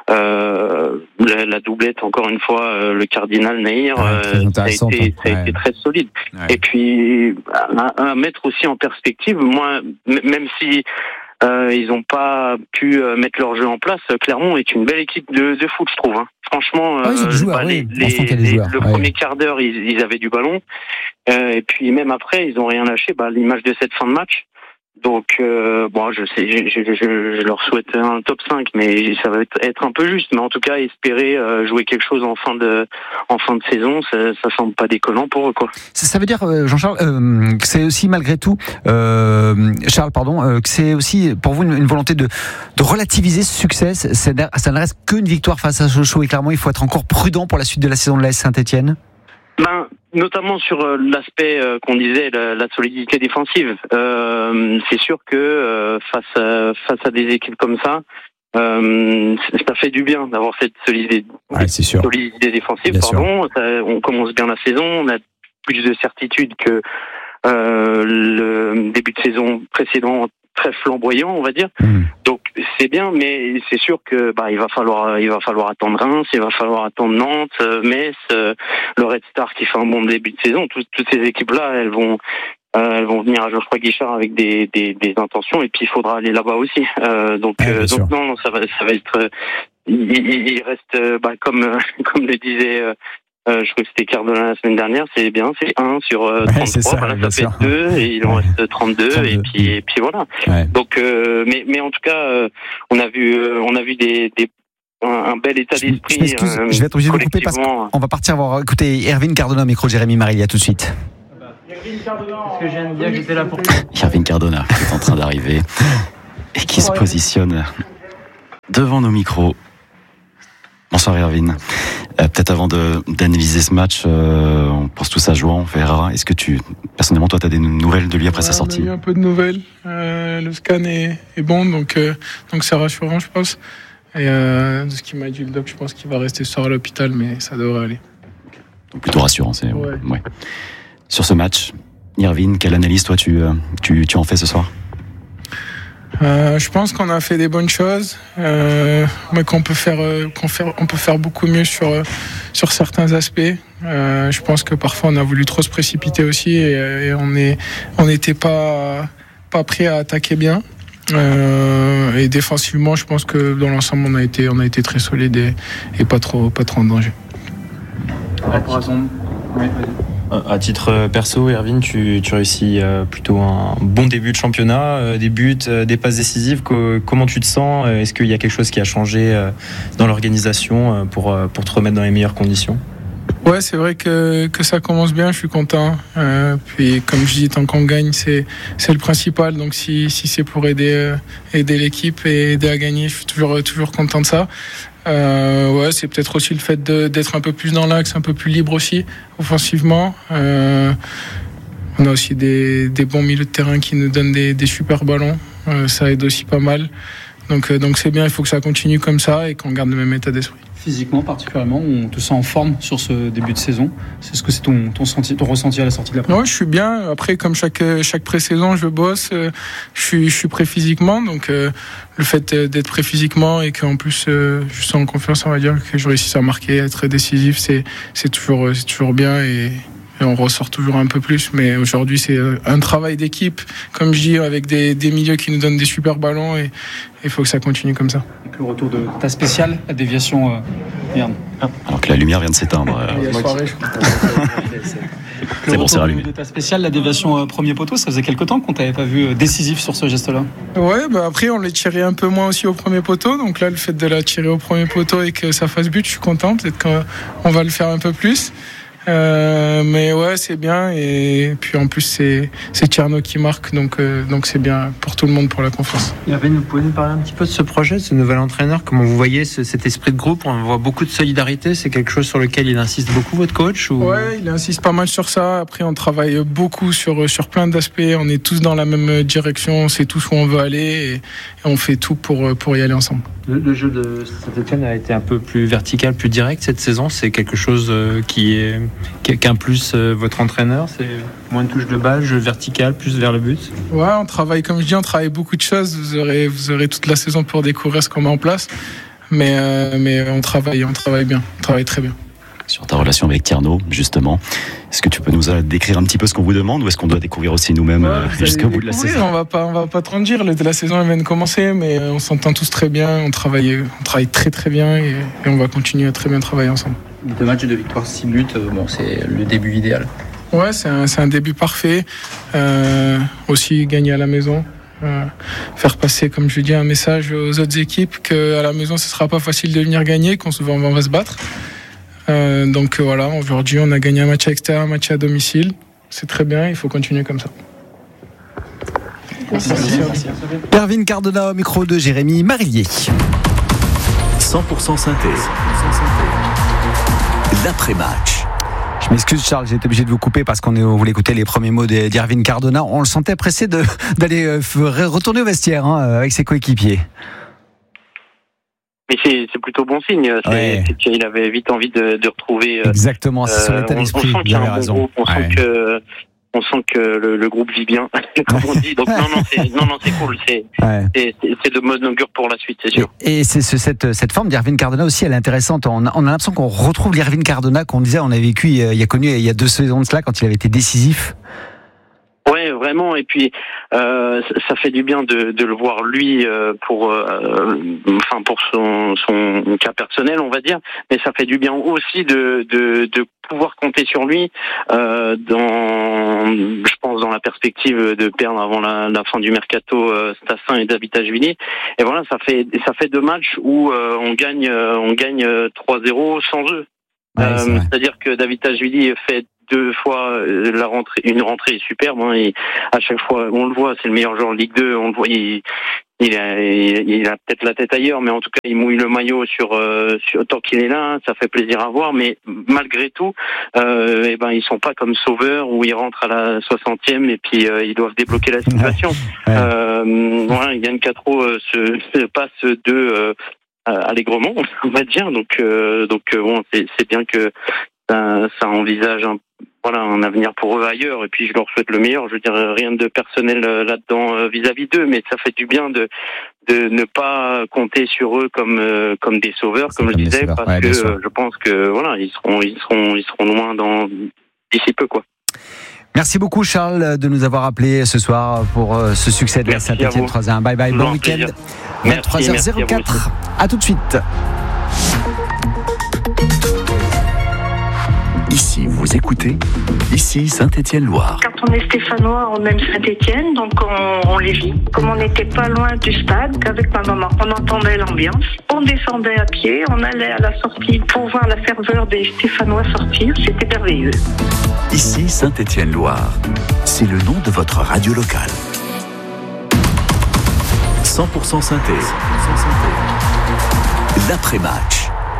Euh, la, la doublette, encore une fois, le Cardinal Nahir, ouais, ça a été, ça a ouais. été très solide. Ouais. Et puis, à, à mettre aussi en perspective, moi, m- même si Euh, ils n'ont pas pu euh, mettre leur jeu en place, Clermont est une belle équipe de, de foot, je trouve. Hein. Franchement, ah, euh, joueurs, bah, oui. les, les, les, joueurs, le ouais. premier quart d'heure, ils, ils avaient du ballon. Euh, et puis même après, ils n'ont rien lâché. Bah, l'image de cette fin de match. Donc, euh, bon, je sais, je, je, je, je leur souhaite un top cinq, mais ça va être un peu juste. Mais en tout cas, espérer euh, jouer quelque chose en fin de, en fin de saison, ça, ça semble pas déconnant pour eux, quoi. Ça, ça veut dire, Jean-Charles, euh, que c'est aussi malgré tout, euh, Charles, pardon, euh, que c'est aussi pour vous une, une volonté de, de relativiser ce succès. C'est, ça ne reste qu'une victoire face à Sochaux et Clermont. Il faut être encore prudent pour la suite de la saison de l'A S Saint-Étienne. Ben, notamment sur euh, l'aspect euh, qu'on disait, la, la solidité défensive. Euh, c'est sûr que euh, face à, face à des équipes comme ça, euh, ça fait du bien d'avoir cette solidité, ouais, c'est sûr. solidité défensive. Bien pardon, ça, on commence bien la saison, on a plus de certitude que euh, le début de saison précédent, très flamboyant, on va dire. Mmh. Donc c'est bien, mais c'est sûr que bah il va falloir il va falloir attendre Reims, il va falloir attendre Nantes, Metz, euh, le Red Star qui fait un bon début de saison. Tout, toutes ces équipes là, elles vont euh, elles vont venir à Geoffroy Guichard avec des, des des intentions, et puis il faudra aller là-bas aussi. Euh, donc ouais, euh, donc non, non, ça va ça va être. Il, il reste bah comme comme le disait Euh, je crois que c'était Cardona la semaine dernière, c'est bien, c'est un sur euh, trente-trois, ouais, ça, voilà, ça fait sûr. deux et il en ouais. reste trente-deux, trente-deux et puis et puis voilà. Ouais. Donc euh, mais mais en tout cas, euh, on a vu euh, on a vu des, des un, un bel état je, d'esprit. Je, euh, je vais être obligé de vous couper parce qu'on va partir voir écouter Erwin Cardona au micro de Jérémy Marillier, tout de suite. Erwin Cardona, parce que je viens de dire que j'étais là pour. Erwin Cardona qui est en train d'arriver et qui se positionne devant nos micros. Bonsoir Erwin. Euh, peut-être avant de, d'analyser ce match, euh, on pense tous à João Ferreira. Est-ce que tu, personnellement, toi, tu as des nouvelles de lui après ouais, sa sortie ? On a eu un peu de nouvelles. Euh, le scan est, est bon, donc, euh, donc c'est rassurant, je pense. Et euh, de ce qu'il m'a dit le doc, je pense qu'il va rester ce soir à l'hôpital, mais ça devrait aller. Donc plutôt rassurant, c'est. Ouais. Ouais. Sur ce match, Erwin, quelle analyse toi tu, tu, tu en fais ce soir ? Euh, je pense qu'on a fait des bonnes choses, euh, mais qu'on peut faire, euh, qu'on fait, on peut faire beaucoup mieux sur euh, sur certains aspects. Euh, je pense que parfois on a voulu trop se précipiter aussi et, et on est, on n'était pas pas prêt à attaquer bien. Euh, et défensivement, je pense que dans l'ensemble on a été, on a été très solide et, et pas trop, pas trop en danger. À titre perso, Erwin, tu, tu réussis plutôt un bon début de championnat, des buts, des passes décisives. Comment tu te sens ? Est-ce qu'il y a quelque chose qui a changé dans l'organisation pour, pour te remettre dans les meilleures conditions ? Ouais, c'est vrai que, que ça commence bien, je suis content. Euh, puis comme je dis, tant qu'on gagne, c'est, c'est le principal. Donc si, si c'est pour aider, euh, aider l'équipe et aider à gagner, je suis toujours, toujours content de ça. Euh, ouais, c'est peut-être aussi le fait de, d'être un peu plus dans l'axe, un peu plus libre aussi, offensivement. Euh, on a aussi des, des bons milieux de terrain qui nous donnent des, des super ballons. Euh, ça aide aussi pas mal. Donc, euh, donc c'est bien, il faut que ça continue comme ça et qu'on garde le même état d'esprit. Physiquement particulièrement, on te sent en forme sur ce début de saison. C'est ce que c'est ton, ton, senti, ton ressenti à la sortie de la pré ? Ouais, je suis bien. Après, comme chaque, chaque pré-saison, je bosse. Euh, je suis, je suis prêt physiquement. Donc, euh, le fait d'être prêt physiquement et qu'en plus, euh, je suis en confiance, on va dire, que je réussisse à marquer, à être décisif, c'est, c'est, toujours, c'est toujours bien et, et on ressort toujours un peu plus. Mais aujourd'hui, c'est un travail d'équipe, comme je dis, avec des, des milieux qui nous donnent des super ballons et il faut que ça continue comme ça. Avec le retour de ta spéciale, la déviation, euh, merde. Ah, alors que la lumière vient de s'éteindre. Euh, Il y a soirée, je crois. C'est bon, c'est rallumé. De ta spéciale, la déviation euh, premier poteau, ça faisait quelques temps qu'on t'avait pas vu euh, décisif sur ce geste-là. Ouais, bah après on l'a tiré un peu moins aussi au premier poteau, donc là le fait de la tirer au premier poteau et que ça fasse but, je suis content. Peut-être qu'on va le faire un peu plus. Euh, mais ouais, c'est bien et puis en plus c'est c'est Tcherno qui marque, donc euh, donc c'est bien pour tout le monde, pour la confiance. Erwin, vous pouvez nous parler un petit peu de ce projet, de ce nouvel entraîneur, comment vous voyez ce, cet esprit de groupe? On voit beaucoup de solidarité, c'est quelque chose sur lequel il insiste beaucoup, votre coach, ou... Ouais, il insiste pas mal sur ça. Après on travaille beaucoup sur sur plein d'aspects, on est tous dans la même direction, on sait tous où on veut aller et, et on fait tout pour pour y aller ensemble. Le, le jeu de Saint-Etienne a été un peu plus vertical, plus direct cette saison, c'est quelque chose qui est qu'un plus euh, votre entraîneur, c'est moins de touches de balle, jeu vertical, plus vers le but. Ouais, on travaille, comme je dis, on travaille beaucoup de choses. Vous aurez, vous aurez toute la saison pour découvrir ce qu'on met en place, mais euh, mais on travaille, on travaille bien, on travaille très bien. Sur ta relation avec Tierno, justement, est-ce que tu peux nous décrire un petit peu ce qu'on vous demande, ou est-ce qu'on doit découvrir aussi nous-mêmes ouais, jusqu'au bout de la saison? On va pas, on va pas trop en dire. La saison elle vient de commencer, mais on s'entend tous très bien. On travaille, on travaille très très bien et, et on va continuer à très bien travailler ensemble. Deux matchs de victoire, six buts, bon, c'est le début idéal. Ouais, c'est un, c'est un début parfait. Euh, aussi gagner à la maison. Euh, faire passer, comme je dis, un message aux autres équipes qu'à la maison ce sera pas facile de venir gagner, qu'on se, on va se battre. Euh, donc voilà, aujourd'hui on a gagné un match à l'extérieur, un match à domicile. C'est très bien, il faut continuer comme ça. Merci. Merci. Erwin Cardona au micro de Jérémy Marillier. cent pour cent synthèse. L'après-match. Je m'excuse Charles, j'ai été obligé de vous couper parce qu'on voulait écouter les premiers mots d'Erwin Cardona. On le sentait pressé de, d'aller euh, retourner au vestiaire hein, avec ses coéquipiers. Mais c'est, c'est plutôt bon signe. C'est, ouais. c'est qu'il avait vite envie de, de retrouver. Exactement, c'est sur l'état d'esprit. On sent qu'il y a un bon raison. groupe, on ouais. sent que. On sent que le, le groupe vit bien, comme on dit. Donc non, non, c'est, non, non, c'est cool. C'est, ouais. c'est, c'est de bonne augure pour la suite, c'est sûr. Et, et c'est ce, cette, cette forme d'Erwin Cardona aussi, elle est intéressante. On a, on a l'impression qu'on retrouve l'Erwin Cardona qu'on disait, on a vécu, il a connu il y a deux saisons de cela, quand il avait été décisif. Ouais, vraiment. Et puis, euh, ça fait du bien de, de le voir lui euh, pour, euh, enfin pour son, son cas personnel, on va dire. Mais ça fait du bien aussi de, de, de pouvoir compter sur lui euh, dans, je pense, dans la perspective de perdre avant la, la fin du mercato euh, Stassin et Davitashvili. Et voilà, ça fait ça fait deux matchs où euh, on gagne euh, on gagne trois zéro sans eux. Ouais, euh, c'est c'est-à-dire que Davitashvili fait deux fois la rentrée, une rentrée superbe. Hein, et à chaque fois, on le voit, c'est le meilleur joueur de Ligue deux. On le voit, il, il a, il, il a peut-être la tête ailleurs, mais en tout cas, il mouille le maillot sur, euh, sur tant qu'il est là. Hein, ça fait plaisir à voir. Mais malgré tout, euh, eh ben, ils sont pas comme Sauveur où ils rentrent à la soixantième et puis euh, ils doivent débloquer la situation. Ouais. Euh, voilà, Yann Quatreau euh, se, se passe de euh, allègrement, on va dire. Donc, euh, donc bon, c'est, c'est bien que ça, ça envisage un voilà un avenir pour eux ailleurs, et puis je leur souhaite le meilleur. Je veux dire, rien de personnel là-dedans vis-à-vis d'eux, mais ça fait du bien de de ne pas compter sur eux comme euh, comme des sauveurs, c'est comme je disais, parce ouais, que euh, je pense que voilà ils seront ils seront ils seront loin dans d'ici peu, quoi. Merci beaucoup Charles de nous avoir appelé ce soir pour euh, ce succès de merci la Saint-Étienne trois à un. Bye bye, bon week-end. vingt-trois heures zéro quatre. À, à tout de suite. Ici, vous écoutez, ici Saint-Étienne-Loire. Quand on est stéphanois, on aime Saint-Étienne, donc on, on les vit. Comme on n'était pas loin du stade, qu'avec ma maman, on entendait l'ambiance. On descendait à pied, on allait à la sortie pour voir la ferveur des Stéphanois sortir, c'était merveilleux. Ici Saint-Étienne-Loire, c'est le nom de votre radio locale. cent pour cent Synthé. L'après-match.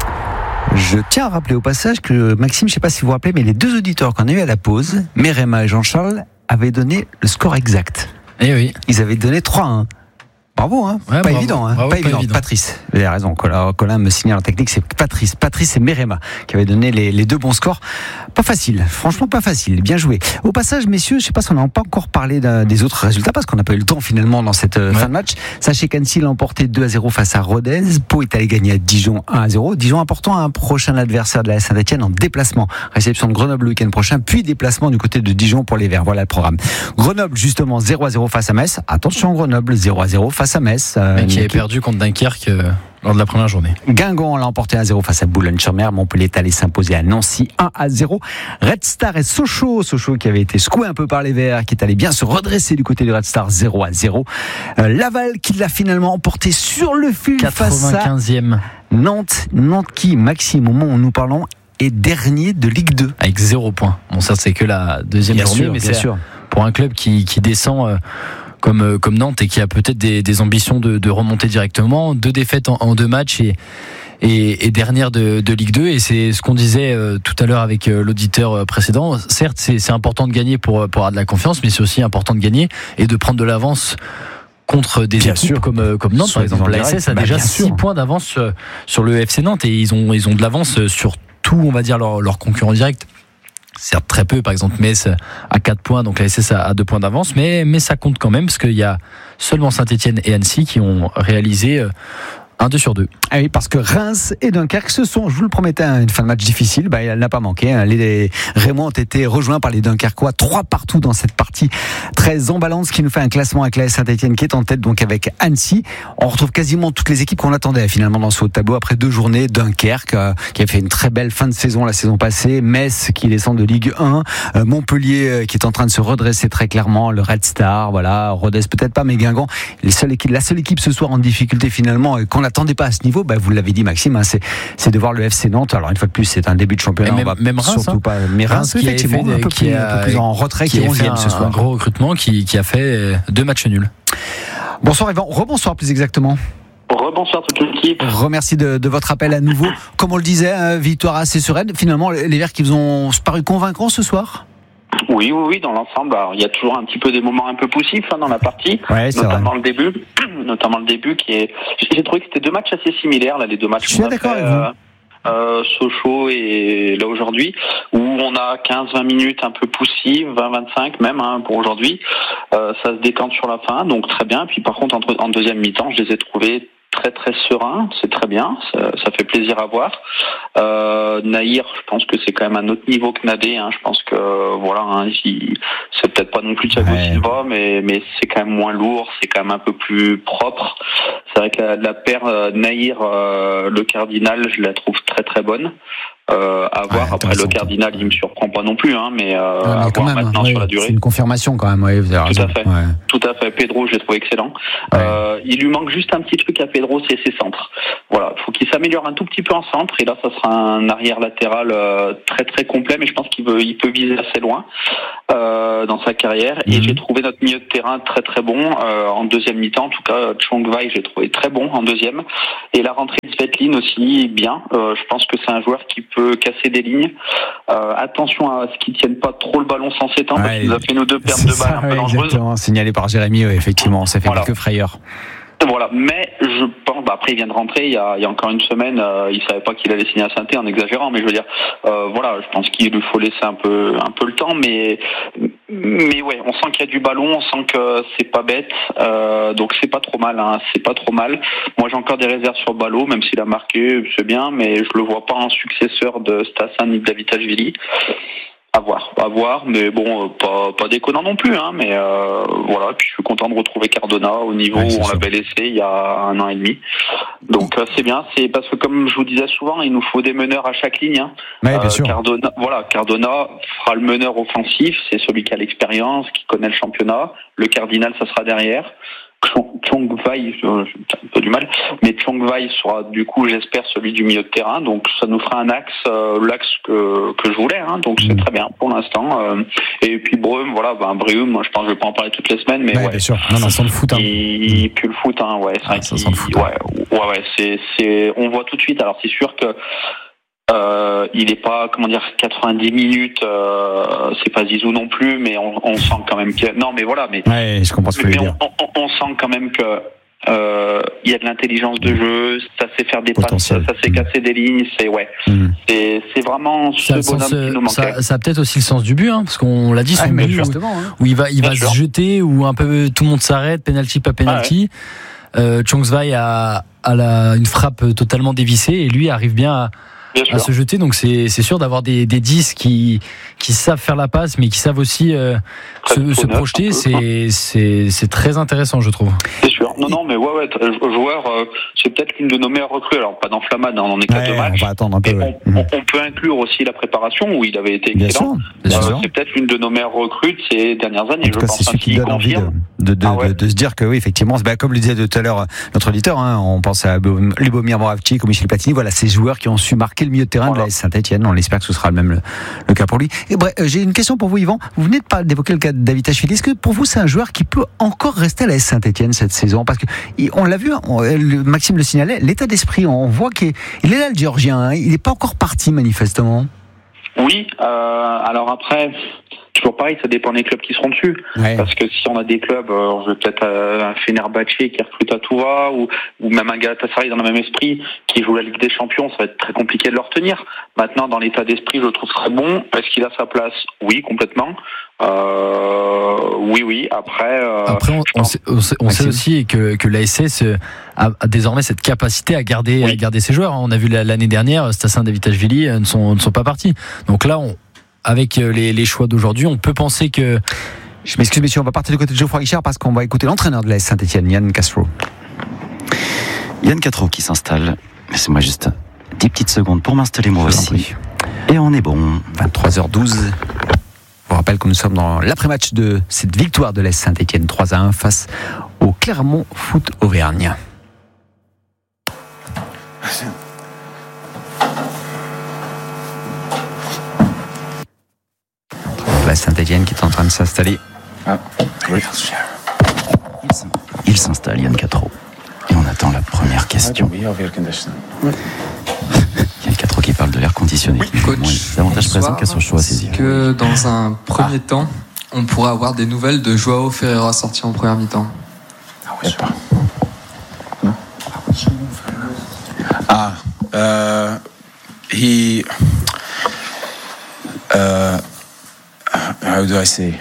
Je tiens à rappeler au passage que Maxime, je ne sais pas si vous vous rappelez, mais les deux auditeurs qu'on a eu à la pause, Merema et Jean-Charles, avaient donné le score exact. Eh oui. Ils avaient donné trois à un. Bravo, hein. Ouais, pas, bravo. Évident, hein. Bravo, pas, pas évident, évident. Patrice, vous avez raison. Colin, Colin me signale en technique, c'est Patrice. Patrice et Merema qui avaient donné les, les deux bons scores. Pas facile, franchement pas facile. Bien joué. Au passage, messieurs, je ne sais pas si on n'a pas encore parlé des autres résultats parce qu'on n'a pas eu le temps finalement dans cette ouais. fin de match. Sachez qu'Annecy l'a emporté deux à zéro face à Rodez. Pau est allé gagner à Dijon un à zéro. Dijon important à un prochain adversaire de la Saint-Étienne en déplacement. Réception de Grenoble le week-end prochain, puis déplacement du côté de Dijon pour les Verts. Voilà le programme. Grenoble justement zéro à zéro face à Metz. Attention Grenoble zéro à zéro face à Metz. Euh, qui avait perdu contre Dunkerque euh, lors de la première journée. Guingamp l'a emporté un à zéro face à Boulogne-sur-Mer. Montpellier est allé s'imposer à Nancy un à zéro. Red Star et Sochaux. Sochaux qui avait été secoué un peu par les Verts, qui est allé bien se redresser du côté du Red Star zéro à zéro. Euh, Laval qui l'a finalement emporté sur le fil face à Nantes. Nantes qui, Maxime, au moment où nous parlons, est dernier de Ligue deux. Avec zéro point. Bon, ça c'est que la deuxième bien journée, sûr, mais bien c'est sûr. Pour un club qui, qui descend... Euh, Comme, comme Nantes et qui a peut-être des, des ambitions de, de remonter directement. Deux défaites en, en deux matchs et, et, et dernière de, de Ligue deux. Et c'est ce qu'on disait euh, tout à l'heure avec euh, l'auditeur précédent. Certes, c'est, c'est important de gagner pour, pour avoir de la confiance, mais c'est aussi important de gagner et de prendre de l'avance contre des bien équipes sûr. comme, comme Nantes, par exemple. La S S a bah, déjà six points d'avance sur le F C Nantes et ils ont, ils ont de l'avance sur tout, on va dire, leurs leur concurrents directs. Certes très peu, par exemple Metz à quatre points, donc la S S a deux points d'avance, mais, mais ça compte quand même parce qu'il y a seulement Saint-Étienne et Annecy qui ont réalisé un deux sur deux. Ah oui, parce que Reims et Dunkerque se sont, je vous le promettais, une fin de match difficile, bah, elle n'a pas manqué. Les Rémois ont été rejoints par les Dunkerquois, trois partout dans cette partie très emballante, ce qui nous fait un classement avec la Saint-Étienne qui est en tête, donc avec Annecy. On retrouve quasiment toutes les équipes qu'on attendait finalement dans ce haut de tableau après deux journées. Dunkerque, euh, qui a fait une très belle fin de saison la saison passée. Metz, qui descend de Ligue un. Euh, Montpellier, euh, qui est en train de se redresser très clairement. Le Red Star, voilà. Rodez peut-être pas, mais Guingamp. Les seules équipes, la seule équipe ce soir en difficulté finalement, et qu'on n'attendait pas à ce niveau, bah, vous l'avez dit Maxime, hein, c'est, c'est de voir le F C Nantes. Alors une fois de plus, c'est un début de championnat. Même, on va même Reims, surtout hein. pas. Mais Reims, Reims effectivement, fait, un, peu qui plus, a, un peu plus en retrait, qui, qui est onzième ce soir. Un gros recrutement qui, qui a fait deux matchs nuls. Bonsoir Yvan, rebonsoir plus exactement. Rebonsoir toute l'équipe. Remercie de, de votre appel à nouveau. Comme on le disait, hein, victoire assez sereine. Finalement, les Verts qui vous ont paru convaincants ce soir. Oui, oui, oui, dans l'ensemble, alors, il y a toujours un petit peu des moments un peu poussifs hein, dans la partie, ouais, notamment vrai. le début, notamment le début qui est. J'ai trouvé que c'était deux matchs assez similaires là, les deux matchs. Je suis d'accord fait, avec vous. Euh, euh, Sochaux et là aujourd'hui, où on a quinze vingt minutes un peu poussives, vingt vingt-cinq même hein, pour aujourd'hui. Euh, ça se décante sur la fin, donc très bien. Puis par contre, entre, en deuxième mi-temps, je les ai trouvés très très serein, c'est très bien, ça, ça fait plaisir à voir. Euh, Nahir, je pense que c'est quand même un autre niveau que Nadé. Hein. Je pense que voilà, hein, il, c'est peut-être pas non plus Thiago ouais. Silva, mais mais c'est quand même moins lourd, c'est quand même un peu plus propre. C'est vrai que la, la paire euh, Nahir, euh, le Cardinal, je la trouve très très bonne. Euh, à voir. Ouais, après le Cardinal, il me surprend pas non plus, hein, mais, euh, ouais, mais à voir même, maintenant ouais, sur la durée. C'est une confirmation quand même. Ouais, vous avez tout raison. à fait. Ouais. Tout à fait. Pedro, je l'ai trouvé excellent. Ouais. Euh, il lui manque juste un petit truc à Pedro, c'est ses centres. Voilà, faut qu'il s'améliore un tout petit peu en centre, et là, ça sera un arrière latéral euh, très très complet, mais je pense qu'il veut, il peut viser assez loin euh, dans sa carrière. Mm-hmm. Et j'ai trouvé notre milieu de terrain très très bon euh, en deuxième mi-temps. En tout cas, Chong Vai, j'ai trouvé très bon en deuxième. Et la rentrée de Svetlin aussi bien. Euh, je pense que c'est un joueur qui peut casser des lignes. Euh, attention à ce qu'il tienne pas trop le ballon sans s'étendre, ouais, parce qu'il nous a fait nos deux pertes de balles un peu dangereuses. Signalé par Jérémy, ouais, effectivement, ça fait voilà. quelques frayeurs. Voilà, mais je pense, bah après il vient de rentrer, il y a, il y a encore une semaine, euh, il savait pas qu'il allait signer à Saint-Étienne en exagérant, mais je veux dire, euh, voilà, je pense qu'il lui faut laisser un peu, un peu le temps, mais, mais ouais, on sent qu'il y a du ballon, on sent que c'est pas bête, euh, donc c'est pas trop mal, hein, c'est pas trop mal. Moi j'ai encore des réserves sur Ballot, même s'il a marqué, c'est bien, mais je le vois pas en successeur de Stassin ni de Davitashvili. À voir, à voir, mais bon, pas, pas déconnant non plus, hein, mais euh, voilà, puis je suis content de retrouver Cardona au niveau ouais, où on l'avait laissé il y a un an et demi. Donc euh, c'est bien, c'est parce que comme je vous disais souvent, il nous faut des meneurs à chaque ligne. Hein. Ouais, bien euh, sûr. Cardona, voilà, Cardona fera le meneur offensif, c'est celui qui a l'expérience, qui connaît le championnat. Le Cardinal, ça sera derrière. Chong Vai, j'ai un peu du mal, mais Chong Vai sera du coup, j'espère, celui du milieu de terrain, donc ça nous fera un axe, euh, l'axe que que je voulais, hein, donc c'est très bien pour l'instant. Euh, et puis Breume, voilà, ben Breume, moi je pense que je vais pas en parler toutes les semaines, mais ouais, ouais, bien sûr, non, non, sans le foot, hein. il, il pue le foot, hein, ouais, c'est ah, vrai ça sent le foot, ouais, ouais, ouais, c'est c'est, on voit tout de suite. Alors c'est sûr que Euh, il est pas, comment dire, quatre-vingt-dix minutes, euh, c'est pas Zizou non plus, mais on, on sent quand même que, non, mais voilà, mais, ouais, je comprends ce que mais vous voulez on, dire. On, on sent quand même que, euh, il y a de l'intelligence de jeu, ça sait faire des passes, ça, ça sait casser des lignes, c'est, ouais, mmh. c'est, c'est vraiment ce ça bonhomme sens, qui nous manquait. Ça, ça a peut-être aussi le sens du but, hein, parce qu'on l'a dit, son ah, but, où, hein. où il va, il va se jeter, où un peu tout le monde s'arrête, penalty, pas penalty. Ah, ouais. euh, Chong Vai a, a la, une frappe totalement dévissée, et lui arrive bien à, à se jeter, donc c'est, c'est sûr d'avoir des, des dix qui, qui savent faire la passe, mais qui savent aussi euh, se, se projeter, c'est, c'est, c'est très intéressant, je trouve. C'est sûr. Non, non, mais ouais, ouais, joueur, euh, c'est peut-être l'une de nos meilleures recrues. Alors, pas d'enflammade, hein, on en est quatre ouais, matchs. On va attendre un peu. Ouais. On, on, on peut inclure aussi la préparation, où il avait été excellent. Bien sûr, bien euh, c'est peut-être l'une de nos meilleures recrues de ces dernières années. En tout cas, c'est celui qui donne envie de, de, de, ah ouais. de, de se dire que oui, effectivement, bah, comme le disait tout à l'heure notre auditeur, hein, on pense à Lubomir Moravcik ou Michel Platini, voilà, ces joueurs qui ont su marquer le milieu de terrain voilà. de la Saint-Étienne. On espère que ce sera le même le, le cas pour lui. Et bref, j'ai une question pour vous, Yvan. Vous venez de pas d'évoquer le cas de Davitashvili. Est-ce que pour vous, c'est un joueur qui peut encore rester à la Saint-Étienne cette saison? Parce que on l'a vu, on, Maxime le signalait, l'état d'esprit, on voit qu'il est, il est là, le Géorgien. Hein, il n'est pas encore parti, manifestement. Oui. Euh, alors après, toujours pareil, ça dépend des clubs qui seront dessus. Ouais. Parce que si on a des clubs, euh, on veut peut-être euh, un Fenerbahçe qui recrute à tout va, ou, ou même un Galatasaray dans le même esprit qui joue la Ligue des Champions, ça va être très compliqué de le retenir. Maintenant, dans l'état d'esprit, je le trouve très bon. Est-ce qu'il a sa place? Oui, complètement. Euh, oui, oui. Après, euh, Après on, on, sait, on, sait, on sait aussi que, que l'A S S a, a désormais cette capacité à garder, oui. à garder ses joueurs. On a vu l'année dernière, Stassin, Davitashvili ne sont, ne sont pas partis. Donc là, on, avec les, les choix d'aujourd'hui, on peut penser que... Je m'excuse, messieurs, on va partir du côté de Geoffroy Guichard parce qu'on va écouter l'entraîneur de l'A S Saint-Étienne, Yann Castro. Yann Castro qui s'installe. Laissez-moi juste dix petites secondes pour m'installer moi aussi. Et on est bon. vingt-trois heures douze. Je vous rappelle que nous sommes dans l'après-match de cette victoire de l'A S Saint-Étienne trois à un face au Clermont Foot Auvergne. La Saint-Étienne qui est en train de s'installer. Ah, oui. Il s'installe, Yann Castro. Et on attend la première question. Yann Castro qui parle de l'air conditionné. Oui, coach, oui, davantage présent qu'à son choix à saisir. Que dans un premier ah. temps, on pourra avoir des nouvelles de Joao Ferreira sorti en première mi-temps. Ah, ouais, pas. Ah, uh, he. Uh, how do I say?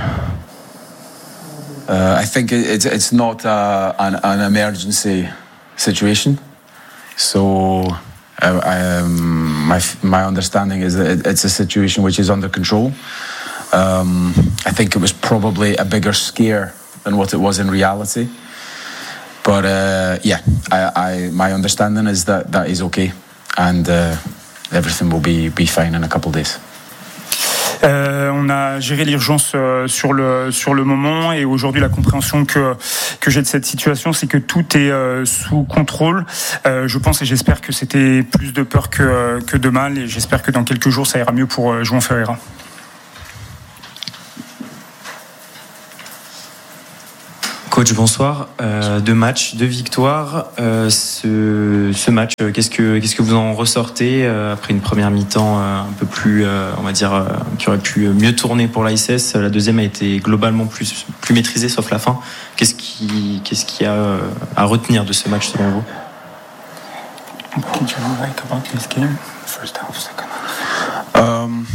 Uh, I think it's it's not uh, an, an emergency situation. So uh, I, um, my my understanding is that it, it's a situation which is under control. Um, I think it was probably a bigger scare than what it was in reality. But uh, yeah, I, I my understanding is that that is okay, and uh, everything will be be fine in a couple of days. Euh, on a géré l'urgence euh, sur le sur le moment, et aujourd'hui la compréhension que que j'ai de cette situation, c'est que tout est euh, sous contrôle. Euh, je pense et j'espère que c'était plus de peur que que de mal, et j'espère que dans quelques jours ça ira mieux pour euh, João Ferreira. Coach, bonsoir. Euh, deux matchs, deux victoires. Euh, ce, ce match, qu'est-ce que, qu'est-ce que vous en ressortez euh, après une première mi-temps euh, un peu plus, euh, on va dire, euh, qui aurait pu mieux tourner pour l'A S S. La deuxième a été globalement plus, plus maîtrisée, sauf la fin. Qu'est-ce qui, qu'est-ce qu'il y a euh, à retenir de ce match selon vous? Um,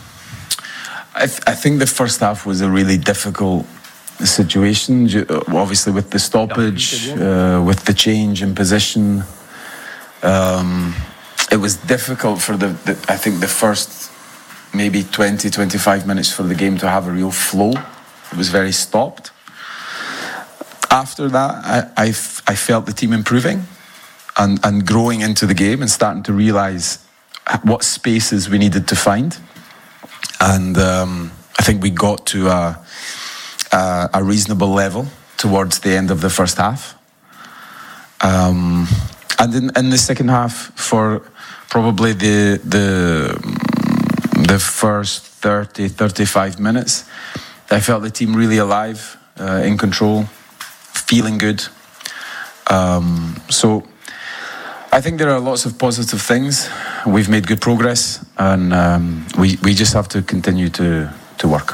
I, th- I think the first half was a really difficult situation, obviously with the stoppage, uh, with the change in position. Um, it was difficult for the, the, I think the first maybe twenty, twenty-five minutes for the game to have a real flow. It was very stopped. After that, I, I, f- I felt the team improving and, and growing into the game and starting to realise what spaces we needed to find. And um, I think we got to a Uh, a reasonable level towards the end of the first half. Um, and in, in the second half, for probably the the the first thirty, thirty-five minutes, I felt the team really alive, uh, in control, feeling good. Um, so I think there are lots of positive things. We've made good progress, and um, we, we just have to continue to, to work.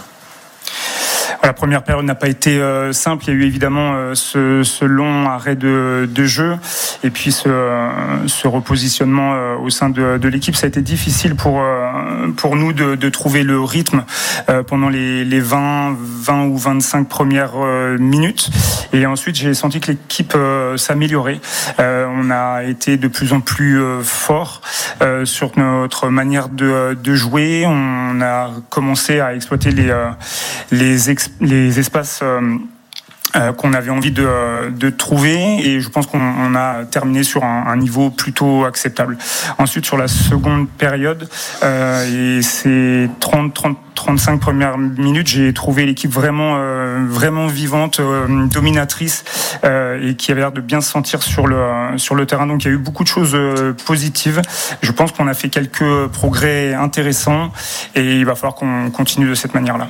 La première période n'a pas été euh, simple. Il y a eu évidemment euh, ce, ce long arrêt de, de jeu, et puis ce, euh, ce repositionnement euh, au sein de, de l'équipe. Ça a été difficile pour euh, pour nous de, de trouver le rythme euh, pendant les, les vingt, vingt ou vingt-cinq premières euh, minutes. Et ensuite, j'ai senti que l'équipe euh, s'améliorait. Euh, on a été de plus en plus euh, fort euh, sur notre manière de, de jouer. On a commencé à exploiter les euh, les ex- les espaces euh, euh, qu'on avait envie de, de trouver, et je pense qu'on on a terminé sur un, un niveau plutôt acceptable. Ensuite, sur la seconde période euh, et ces trente, trente, trente-cinq premières minutes, j'ai trouvé l'équipe vraiment, euh, vraiment vivante, euh, dominatrice, euh, et qui avait l'air de bien se sentir sur le, sur le terrain. Donc il y a eu beaucoup de choses euh, positives. Je pense qu'on a fait quelques progrès intéressants, et il va falloir qu'on continue de cette manière-là.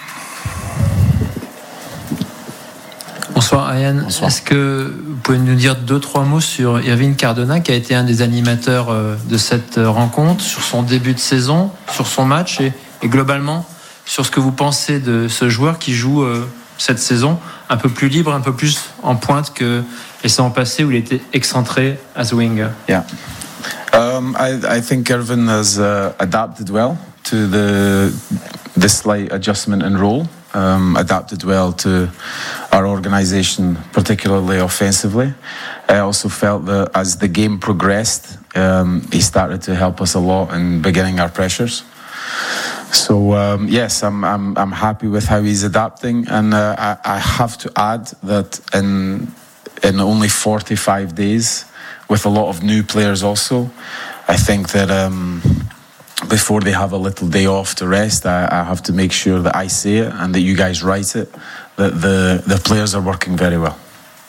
Bonsoir Ayane. Bonsoir. Est-ce que vous pouvez nous dire deux, trois mots sur Irvine Cardona, qui a été un des animateurs de cette rencontre, sur son début de saison, sur son match, et, et globalement sur ce que vous pensez de ce joueur qui joue euh, cette saison un peu plus libre, un peu plus en pointe que les saisons passées où il était excentré as winger? Yeah. Um, I, I think Irvine has uh, adapted well to the, the slight adjustment in role. Um, adapted well to our organisation, particularly offensively. I also felt that as the game progressed, um, he started to help us a lot in beginning our pressures. So um, yes, I'm I'm I'm happy with how he's adapting, and uh, I, I have to add that in in only forty-five days, with a lot of new players also, I think that. Um, Before they have a little day off to rest, I, I have to make sure that I say it and that you guys write it, that the, the players are working very well.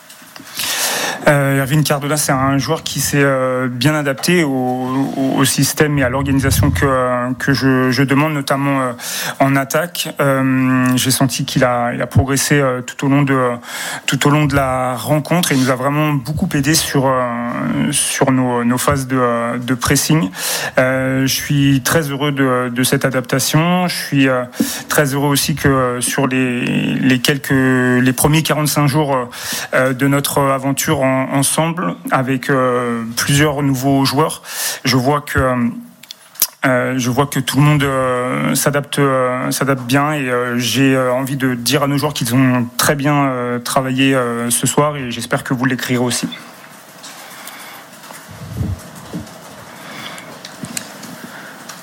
Euh, Irvine Cardona, c'est un joueur qui s'est euh, bien adapté au, au, au système et à l'organisation que, que je, je demande, notamment euh, en attaque. Euh, j'ai senti qu'il a, il a progressé euh, tout au long de, tout au long de la rencontre, et il nous a vraiment beaucoup aidé sur, euh, sur nos, nos phases de, de pressing. Euh, je suis très heureux de, de cette adaptation. Je suis euh, très heureux aussi que sur les, les quelques, les premiers quarante-cinq jours euh, de notre aventure en ensemble avec euh, plusieurs nouveaux joueurs, je vois que euh, je vois que tout le monde euh, s'adapte euh, s'adapte bien, et euh, j'ai euh, envie de dire à nos joueurs qu'ils ont très bien euh, travaillé euh, ce soir, et j'espère que vous l'écrirez aussi.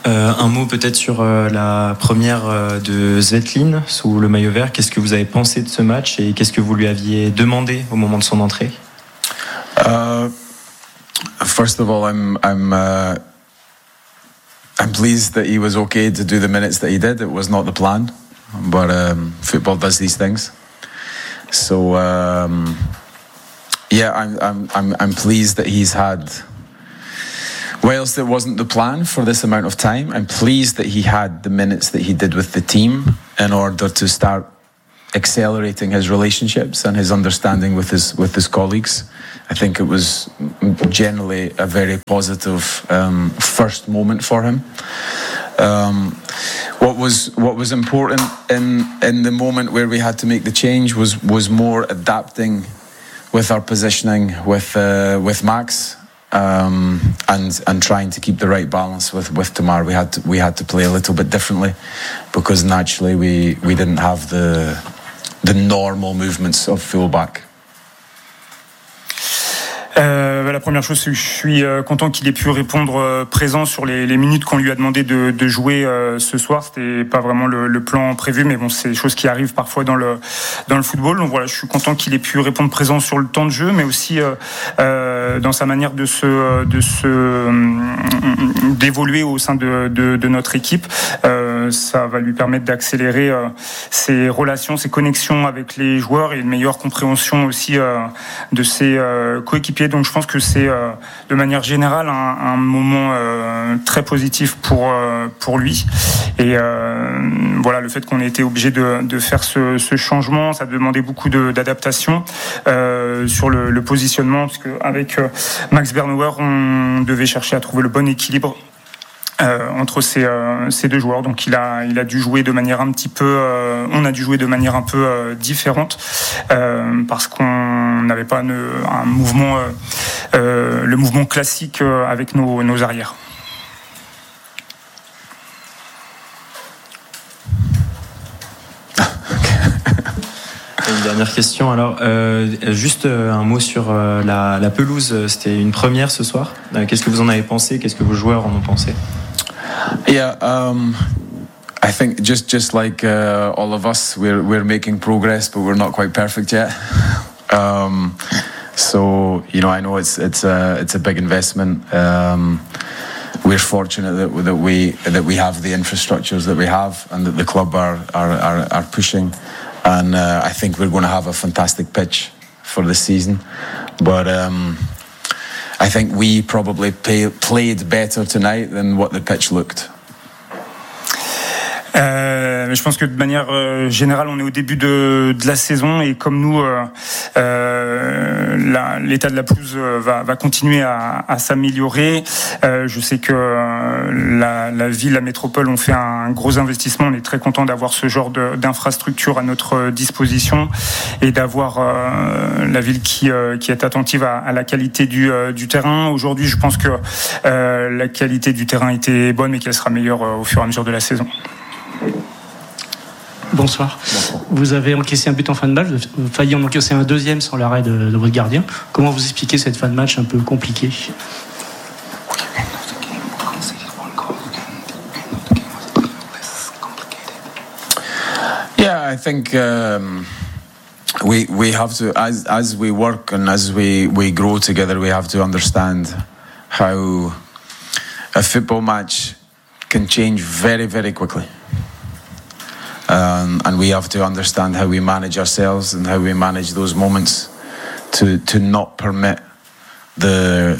Euh, un mot peut-être sur euh, la première euh, de Zvetlin sous le maillot vert. Qu'est-ce que vous avez pensé de ce match et qu'est-ce que vous lui aviez demandé au moment de son entrée? uh, First of all, I'm I'm uh, I'm pleased that he was okay to do the minutes that he did. It was not the plan, but um, football does these things. So um, yeah, I'm I'm I'm I'm pleased that he's had. Whilst it wasn't the plan for this amount of time, I'm pleased that he had the minutes that he did with the team in order to start accelerating his relationships and his understanding with his with his colleagues. I think it was generally a very positive um, first moment for him. Um, what was what was important in in the moment where we had to make the change was was more adapting with our positioning with uh, with Max. Um, and and trying to keep the right balance with, with Tamar. We had to, we had to play a little bit differently because naturally we, we didn't have the the normal movements of fullback. Euh, la première chose, c'est que je suis content qu'il ait pu répondre présent sur les, les minutes qu'on lui a demandé de, de jouer euh, ce soir. C'était pas vraiment le, le plan prévu, mais bon, c'est des choses qui arrivent parfois dans le dans le football. Donc voilà, je suis content qu'il ait pu répondre présent sur le temps de jeu, mais aussi euh, euh, dans sa manière de se de se euh, d'évoluer au sein de, de, de notre équipe. Euh, ça va lui permettre d'accélérer euh, ses relations, ses connexions avec les joueurs et une meilleure compréhension aussi euh, de ses euh, coéquipiers. Donc je pense que c'est euh, de manière générale un, un moment euh, très positif pour euh, pour lui. Et euh, voilà, le fait qu'on ait été obligé de, de faire ce, ce changement, ça demandait beaucoup de, d'adaptation euh, sur le, le positionnement, parce que avec euh, Max Bernauer, on devait chercher à trouver le bon équilibre. Euh, entre ces, euh, ces deux joueurs, donc il a il a dû jouer de manière un petit peu, euh, on a dû jouer de manière un peu euh, différente euh, parce qu'on n'avait pas une, un mouvement, euh, euh, le mouvement classique euh, avec nos, nos arrières. Une dernière question. Alors, euh, juste un mot sur euh, la, la pelouse. C'était une première ce soir. Euh, qu'est-ce que vous en avez pensé? Qu'est-ce que vos joueurs en ont pensé? Yeah, um, I think just just like uh, all of us, we're we're making progress, but we're not quite perfect yet. Um, so you know, I know it's it's a it's a big investment. Um, we're fortunate that that we that we have the infrastructures that we have, and that the club are are are, are pushing. And uh, I think we're going to have a fantastic pitch for this season. But um, I think we probably pay, played better tonight than what the pitch looked. Euh, je pense que de manière euh, générale, on est au début de, de la saison et comme nous, euh, euh, la, l'état de la pelouse va, va continuer à, à s'améliorer. Euh, je sais que euh, la, la ville, la métropole ont fait un gros investissement. On est très content d'avoir ce genre de, d'infrastructure à notre disposition et d'avoir euh, la ville qui, euh, qui est attentive à, à la qualité du, euh, du terrain. Aujourd'hui, je pense que euh, la qualité du terrain était bonne mais qu'elle sera meilleure euh, au fur et à mesure de la saison. Bonsoir. Bonsoir. Vous avez encaissé un but en fin de match, vous avez failli en encaisser un deuxième sans l'arrêt de, de votre gardien. Comment vous expliquez cette fin de match un peu compliquée? Yeah, I think um, we we have to, as as we work and as we, we grow together, we have to understand how a football match can change very, very quickly. Um, and we have to understand how we manage ourselves and how we manage those moments to to not permit the...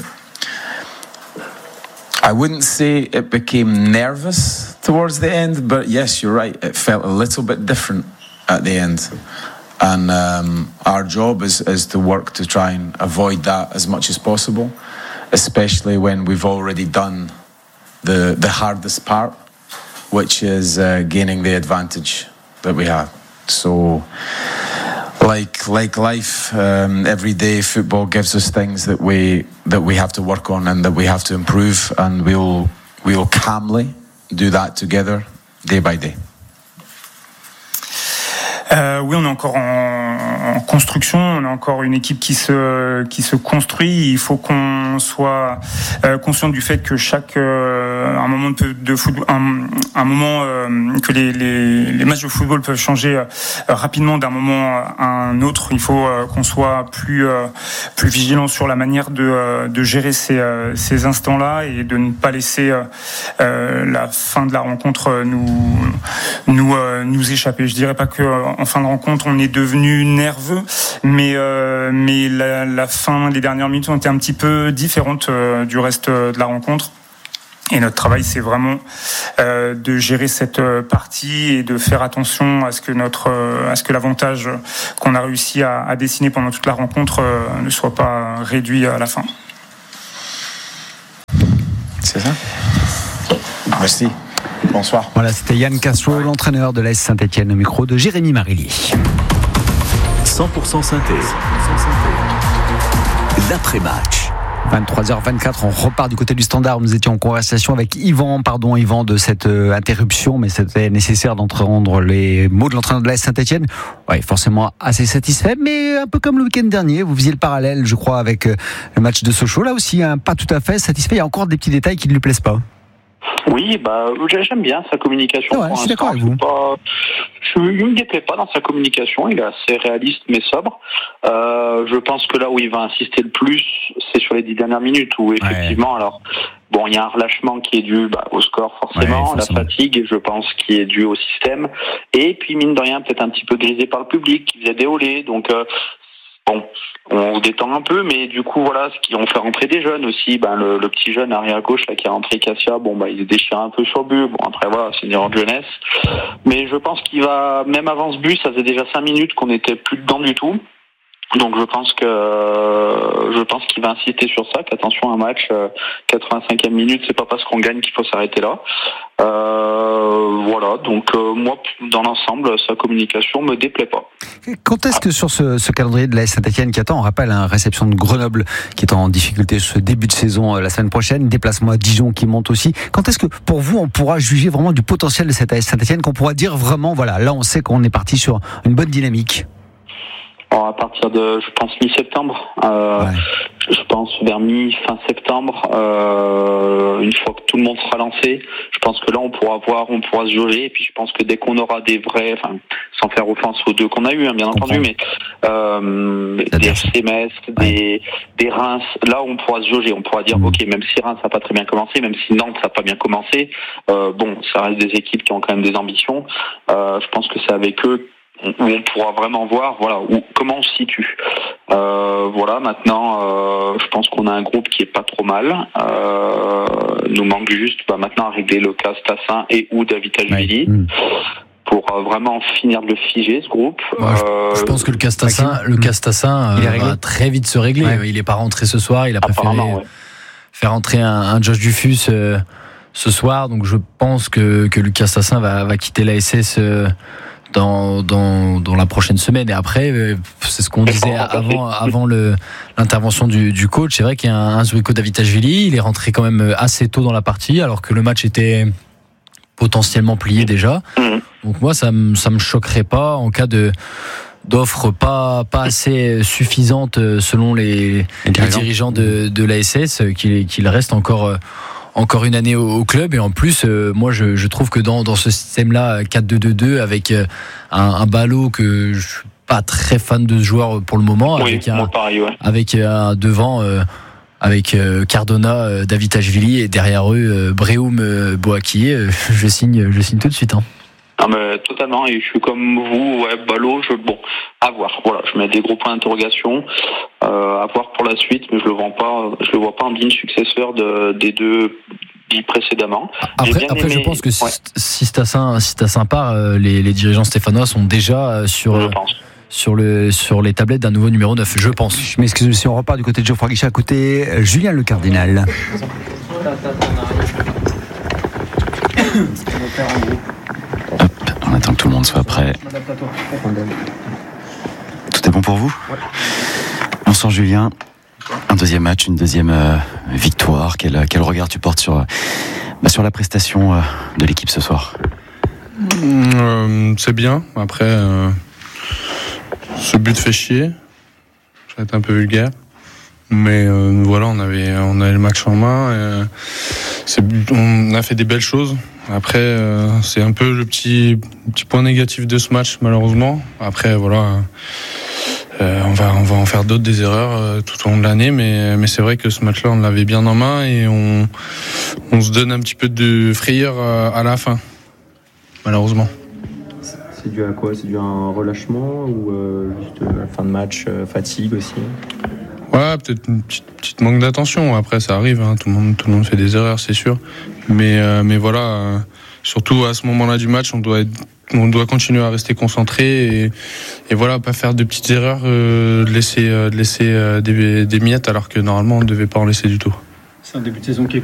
I wouldn't say it became nervous towards the end, but yes, you're right, it felt a little bit different at the end. And um, our job is, is to work to try and avoid that as much as possible, especially when we've already done the the hardest part, which is uh, gaining the advantage that we have. So, like like life, um, every day football gives us things that we that we have to work on and that we have to improve, and we'll we'll calmly do that together, day by day. Euh, oui, on est encore en, en construction, on a encore une équipe qui se qui se construit. Il faut qu'on soit euh, conscient du fait que chaque euh, euh, un moment de, de football, un, un moment euh, que les, les, les matchs de football peuvent changer euh, rapidement d'un moment à un autre. Il faut euh, qu'on soit plus euh, plus vigilant sur la manière de, euh, de gérer ces, euh, ces instants-là et de ne pas laisser euh, euh, la fin de la rencontre nous nous euh, nous échapper. Je dirais pas que en fin de rencontre on est devenu nerveux, mais euh, mais la, la fin, les dernières minutes ont été un petit peu différentes euh, du reste de la rencontre. Et notre travail, c'est vraiment euh, de gérer cette partie et de faire attention à ce que notre, euh, à ce que l'avantage qu'on a réussi à, à dessiner pendant toute la rencontre euh, ne soit pas réduit à la fin. C'est ça. Merci. Bonsoir. Voilà, c'était Yann Castro, l'entraîneur de l'A S Saint-Etienne, au micro de Jérémy Marilly. cent pour cent Synthé. L'après-match. vingt-trois heures vingt-quatre, on repart du côté du Standard. Nous étions en conversation avec Yvan, pardon Yvan de cette euh, interruption, mais c'était nécessaire d'entendre les mots de l'entraîneur de l'A S Saint-Etienne. Ouais, forcément assez satisfait, mais un peu comme le week-end dernier, vous faisiez le parallèle, je crois, avec euh, le match de Sochaux. Là aussi, hein, pas tout à fait satisfait. Il y a encore des petits détails qui ne lui plaisent pas. Oui, bah j'aime bien sa communication. Ouais, je suis d'accord avec vous. Pas, je, il me déplaît pas dans sa communication. Il est assez réaliste mais sobre. Euh, je pense que là où il va insister le plus, c'est sur les dix dernières minutes où effectivement, ouais. alors bon, il y a un relâchement qui est dû bah, au score forcément, ouais, forcément, la fatigue, je pense, qui est due au système, et puis mine de rien peut-être un petit peu grisé par le public qui faisait des olés. Donc euh, bon, on se détend un peu, mais du coup, voilà, ce qui ont fait rentrer des jeunes aussi, ben, le, le petit jeune arrière à gauche, là, qui a rentré Cassia, bon, bah, il est déchiré un peu sur le but. Bon, après, voilà, c'est une erreur de jeunesse. Mais je pense qu'il va, même avant ce but, ça faisait déjà cinq minutes qu'on était plus dedans du tout. Donc, je pense que, je pense qu'il va insister sur ça, qu'attention, un match, euh, quatre-vingt-cinquième minute, c'est pas parce qu'on gagne qu'il faut s'arrêter là. Euh, voilà, donc euh, moi, dans l'ensemble, sa communication me déplaît pas. Quand est-ce que sur ce, ce calendrier de l'A S Saint-Etienne qui attend, on rappelle, une hein, réception de Grenoble qui est en difficulté ce début de saison euh, la semaine prochaine, déplacement à Dijon qui monte aussi. Quand est-ce que, pour vous, on pourra juger vraiment du potentiel de cette A S Saint-Etienne, qu'on pourra dire vraiment, voilà, là on sait qu'on est parti sur une bonne dynamique? Alors, à partir de, je pense, mi-septembre, euh, ouais. je pense vers mi-fin septembre, euh, une fois que tout le monde sera lancé, je pense que là on pourra voir, on pourra se jauger, et puis je pense que dès qu'on aura des vrais, enfin, sans faire offense aux deux qu'on a eu, hein, bien entendu, mais euh, des R C M S, des, des Reims, là on pourra se jauger, on pourra dire, mmh. ok, même si Reims n'a pas très bien commencé, même si Nantes n'a pas bien commencé, euh, bon, ça reste des équipes qui ont quand même des ambitions, euh, je pense que c'est avec eux où on pourra vraiment voir, voilà, où, comment on se situe. Euh, voilà, maintenant, euh, je pense qu'on a un groupe qui est pas trop mal. Euh, nous manque juste, bah, maintenant à régler le cas Stassin et ou Davitashvili. Ouais. Pour euh, vraiment finir de le figer, ce groupe. Ouais, euh, je, je pense que le Castassin, le Castassin euh, va très vite se régler. Ouais. Il est pas rentré ce soir, il a préféré ouais. faire entrer un, un Josh Dufus euh, ce soir. Donc je pense que, que Lucas Tassin va, va quitter l'A S S euh, dans, dans, dans la prochaine semaine. Et après, euh, c'est ce qu'on disait avant, avant le, l'intervention du, du coach. C'est vrai qu'il y a un, un Zouiko Davitashvili, il est rentré quand même assez tôt dans la partie, alors que le match était potentiellement plié déjà. Donc moi, ça me, ça me choquerait pas en cas de d'offres pas pas assez suffisantes selon les, les dirigeants de, de l'A S S, qu'il, qu'il reste encore encore une année au, au club. Et en plus, euh, moi, je, je trouve que dans dans ce système-là, quatre deux deux deux, avec un, un Ballot que je suis pas très fan de ce joueur pour le moment, oui, avec un pareil, ouais. avec un devant. Euh, avec euh, Cardona, euh, Davitashvili et derrière eux euh, Brehoum, euh, Boakier, euh, je signe, je signe tout de suite. Hein. Ah mais totalement, et je suis comme vous, ouais, Ballot, je bon, à voir. Voilà, je mets des gros points d'interrogation, euh, à voir pour la suite, mais je le vois pas, je le vois pas en digne successeur de, des deux dit précédemment. Après, après aimé... je pense que si, ouais. si Stassin, si Stassin part, euh, les, les dirigeants stéphanois sont déjà euh, sur. Je pense. Sur, le, sur les tablettes d'un nouveau numéro neuf, je pense. Je m'excuse, si on repart du côté de Geoffroy Guichard, à côté euh, Julien Le Cardinal. Hop, on attend que tout le monde soit prêt. Tout est bon pour vous ? Bonsoir Julien. Un deuxième match, une deuxième euh, victoire. Quel, quel regard tu portes sur, bah, sur la prestation euh, de l'équipe ce soir ? euh, C'est bien. Après... Euh... Ce but fait chier, ça va être un peu vulgaire, mais euh, voilà, on avait, on avait le match en main. c'est, on a fait des belles choses. Après, euh, c'est un peu le petit, petit point négatif de ce match, malheureusement. Après, voilà, euh, on va, on va en faire d'autres des erreurs euh, tout au long de l'année, mais, mais c'est vrai que ce match-là, on l'avait bien en main et on, on se donne un petit peu de frayeur à, à la fin, malheureusement. C'est dû à quoi? C'est dû à un relâchement ou euh, juste euh, la fin de match, euh, fatigue aussi? Ouais, peut-être une petite, petite manque d'attention. Après, ça arrive, hein. tout le monde, tout le monde fait des erreurs, c'est sûr. Mais, euh, mais voilà, euh, surtout à ce moment-là du match, on doit être, on doit continuer à rester concentré et, et voilà, pas faire de petites erreurs, euh, de laisser, euh, de laisser euh, des, des miettes alors que normalement on ne devait pas en laisser du tout. C'est un début de saison qui est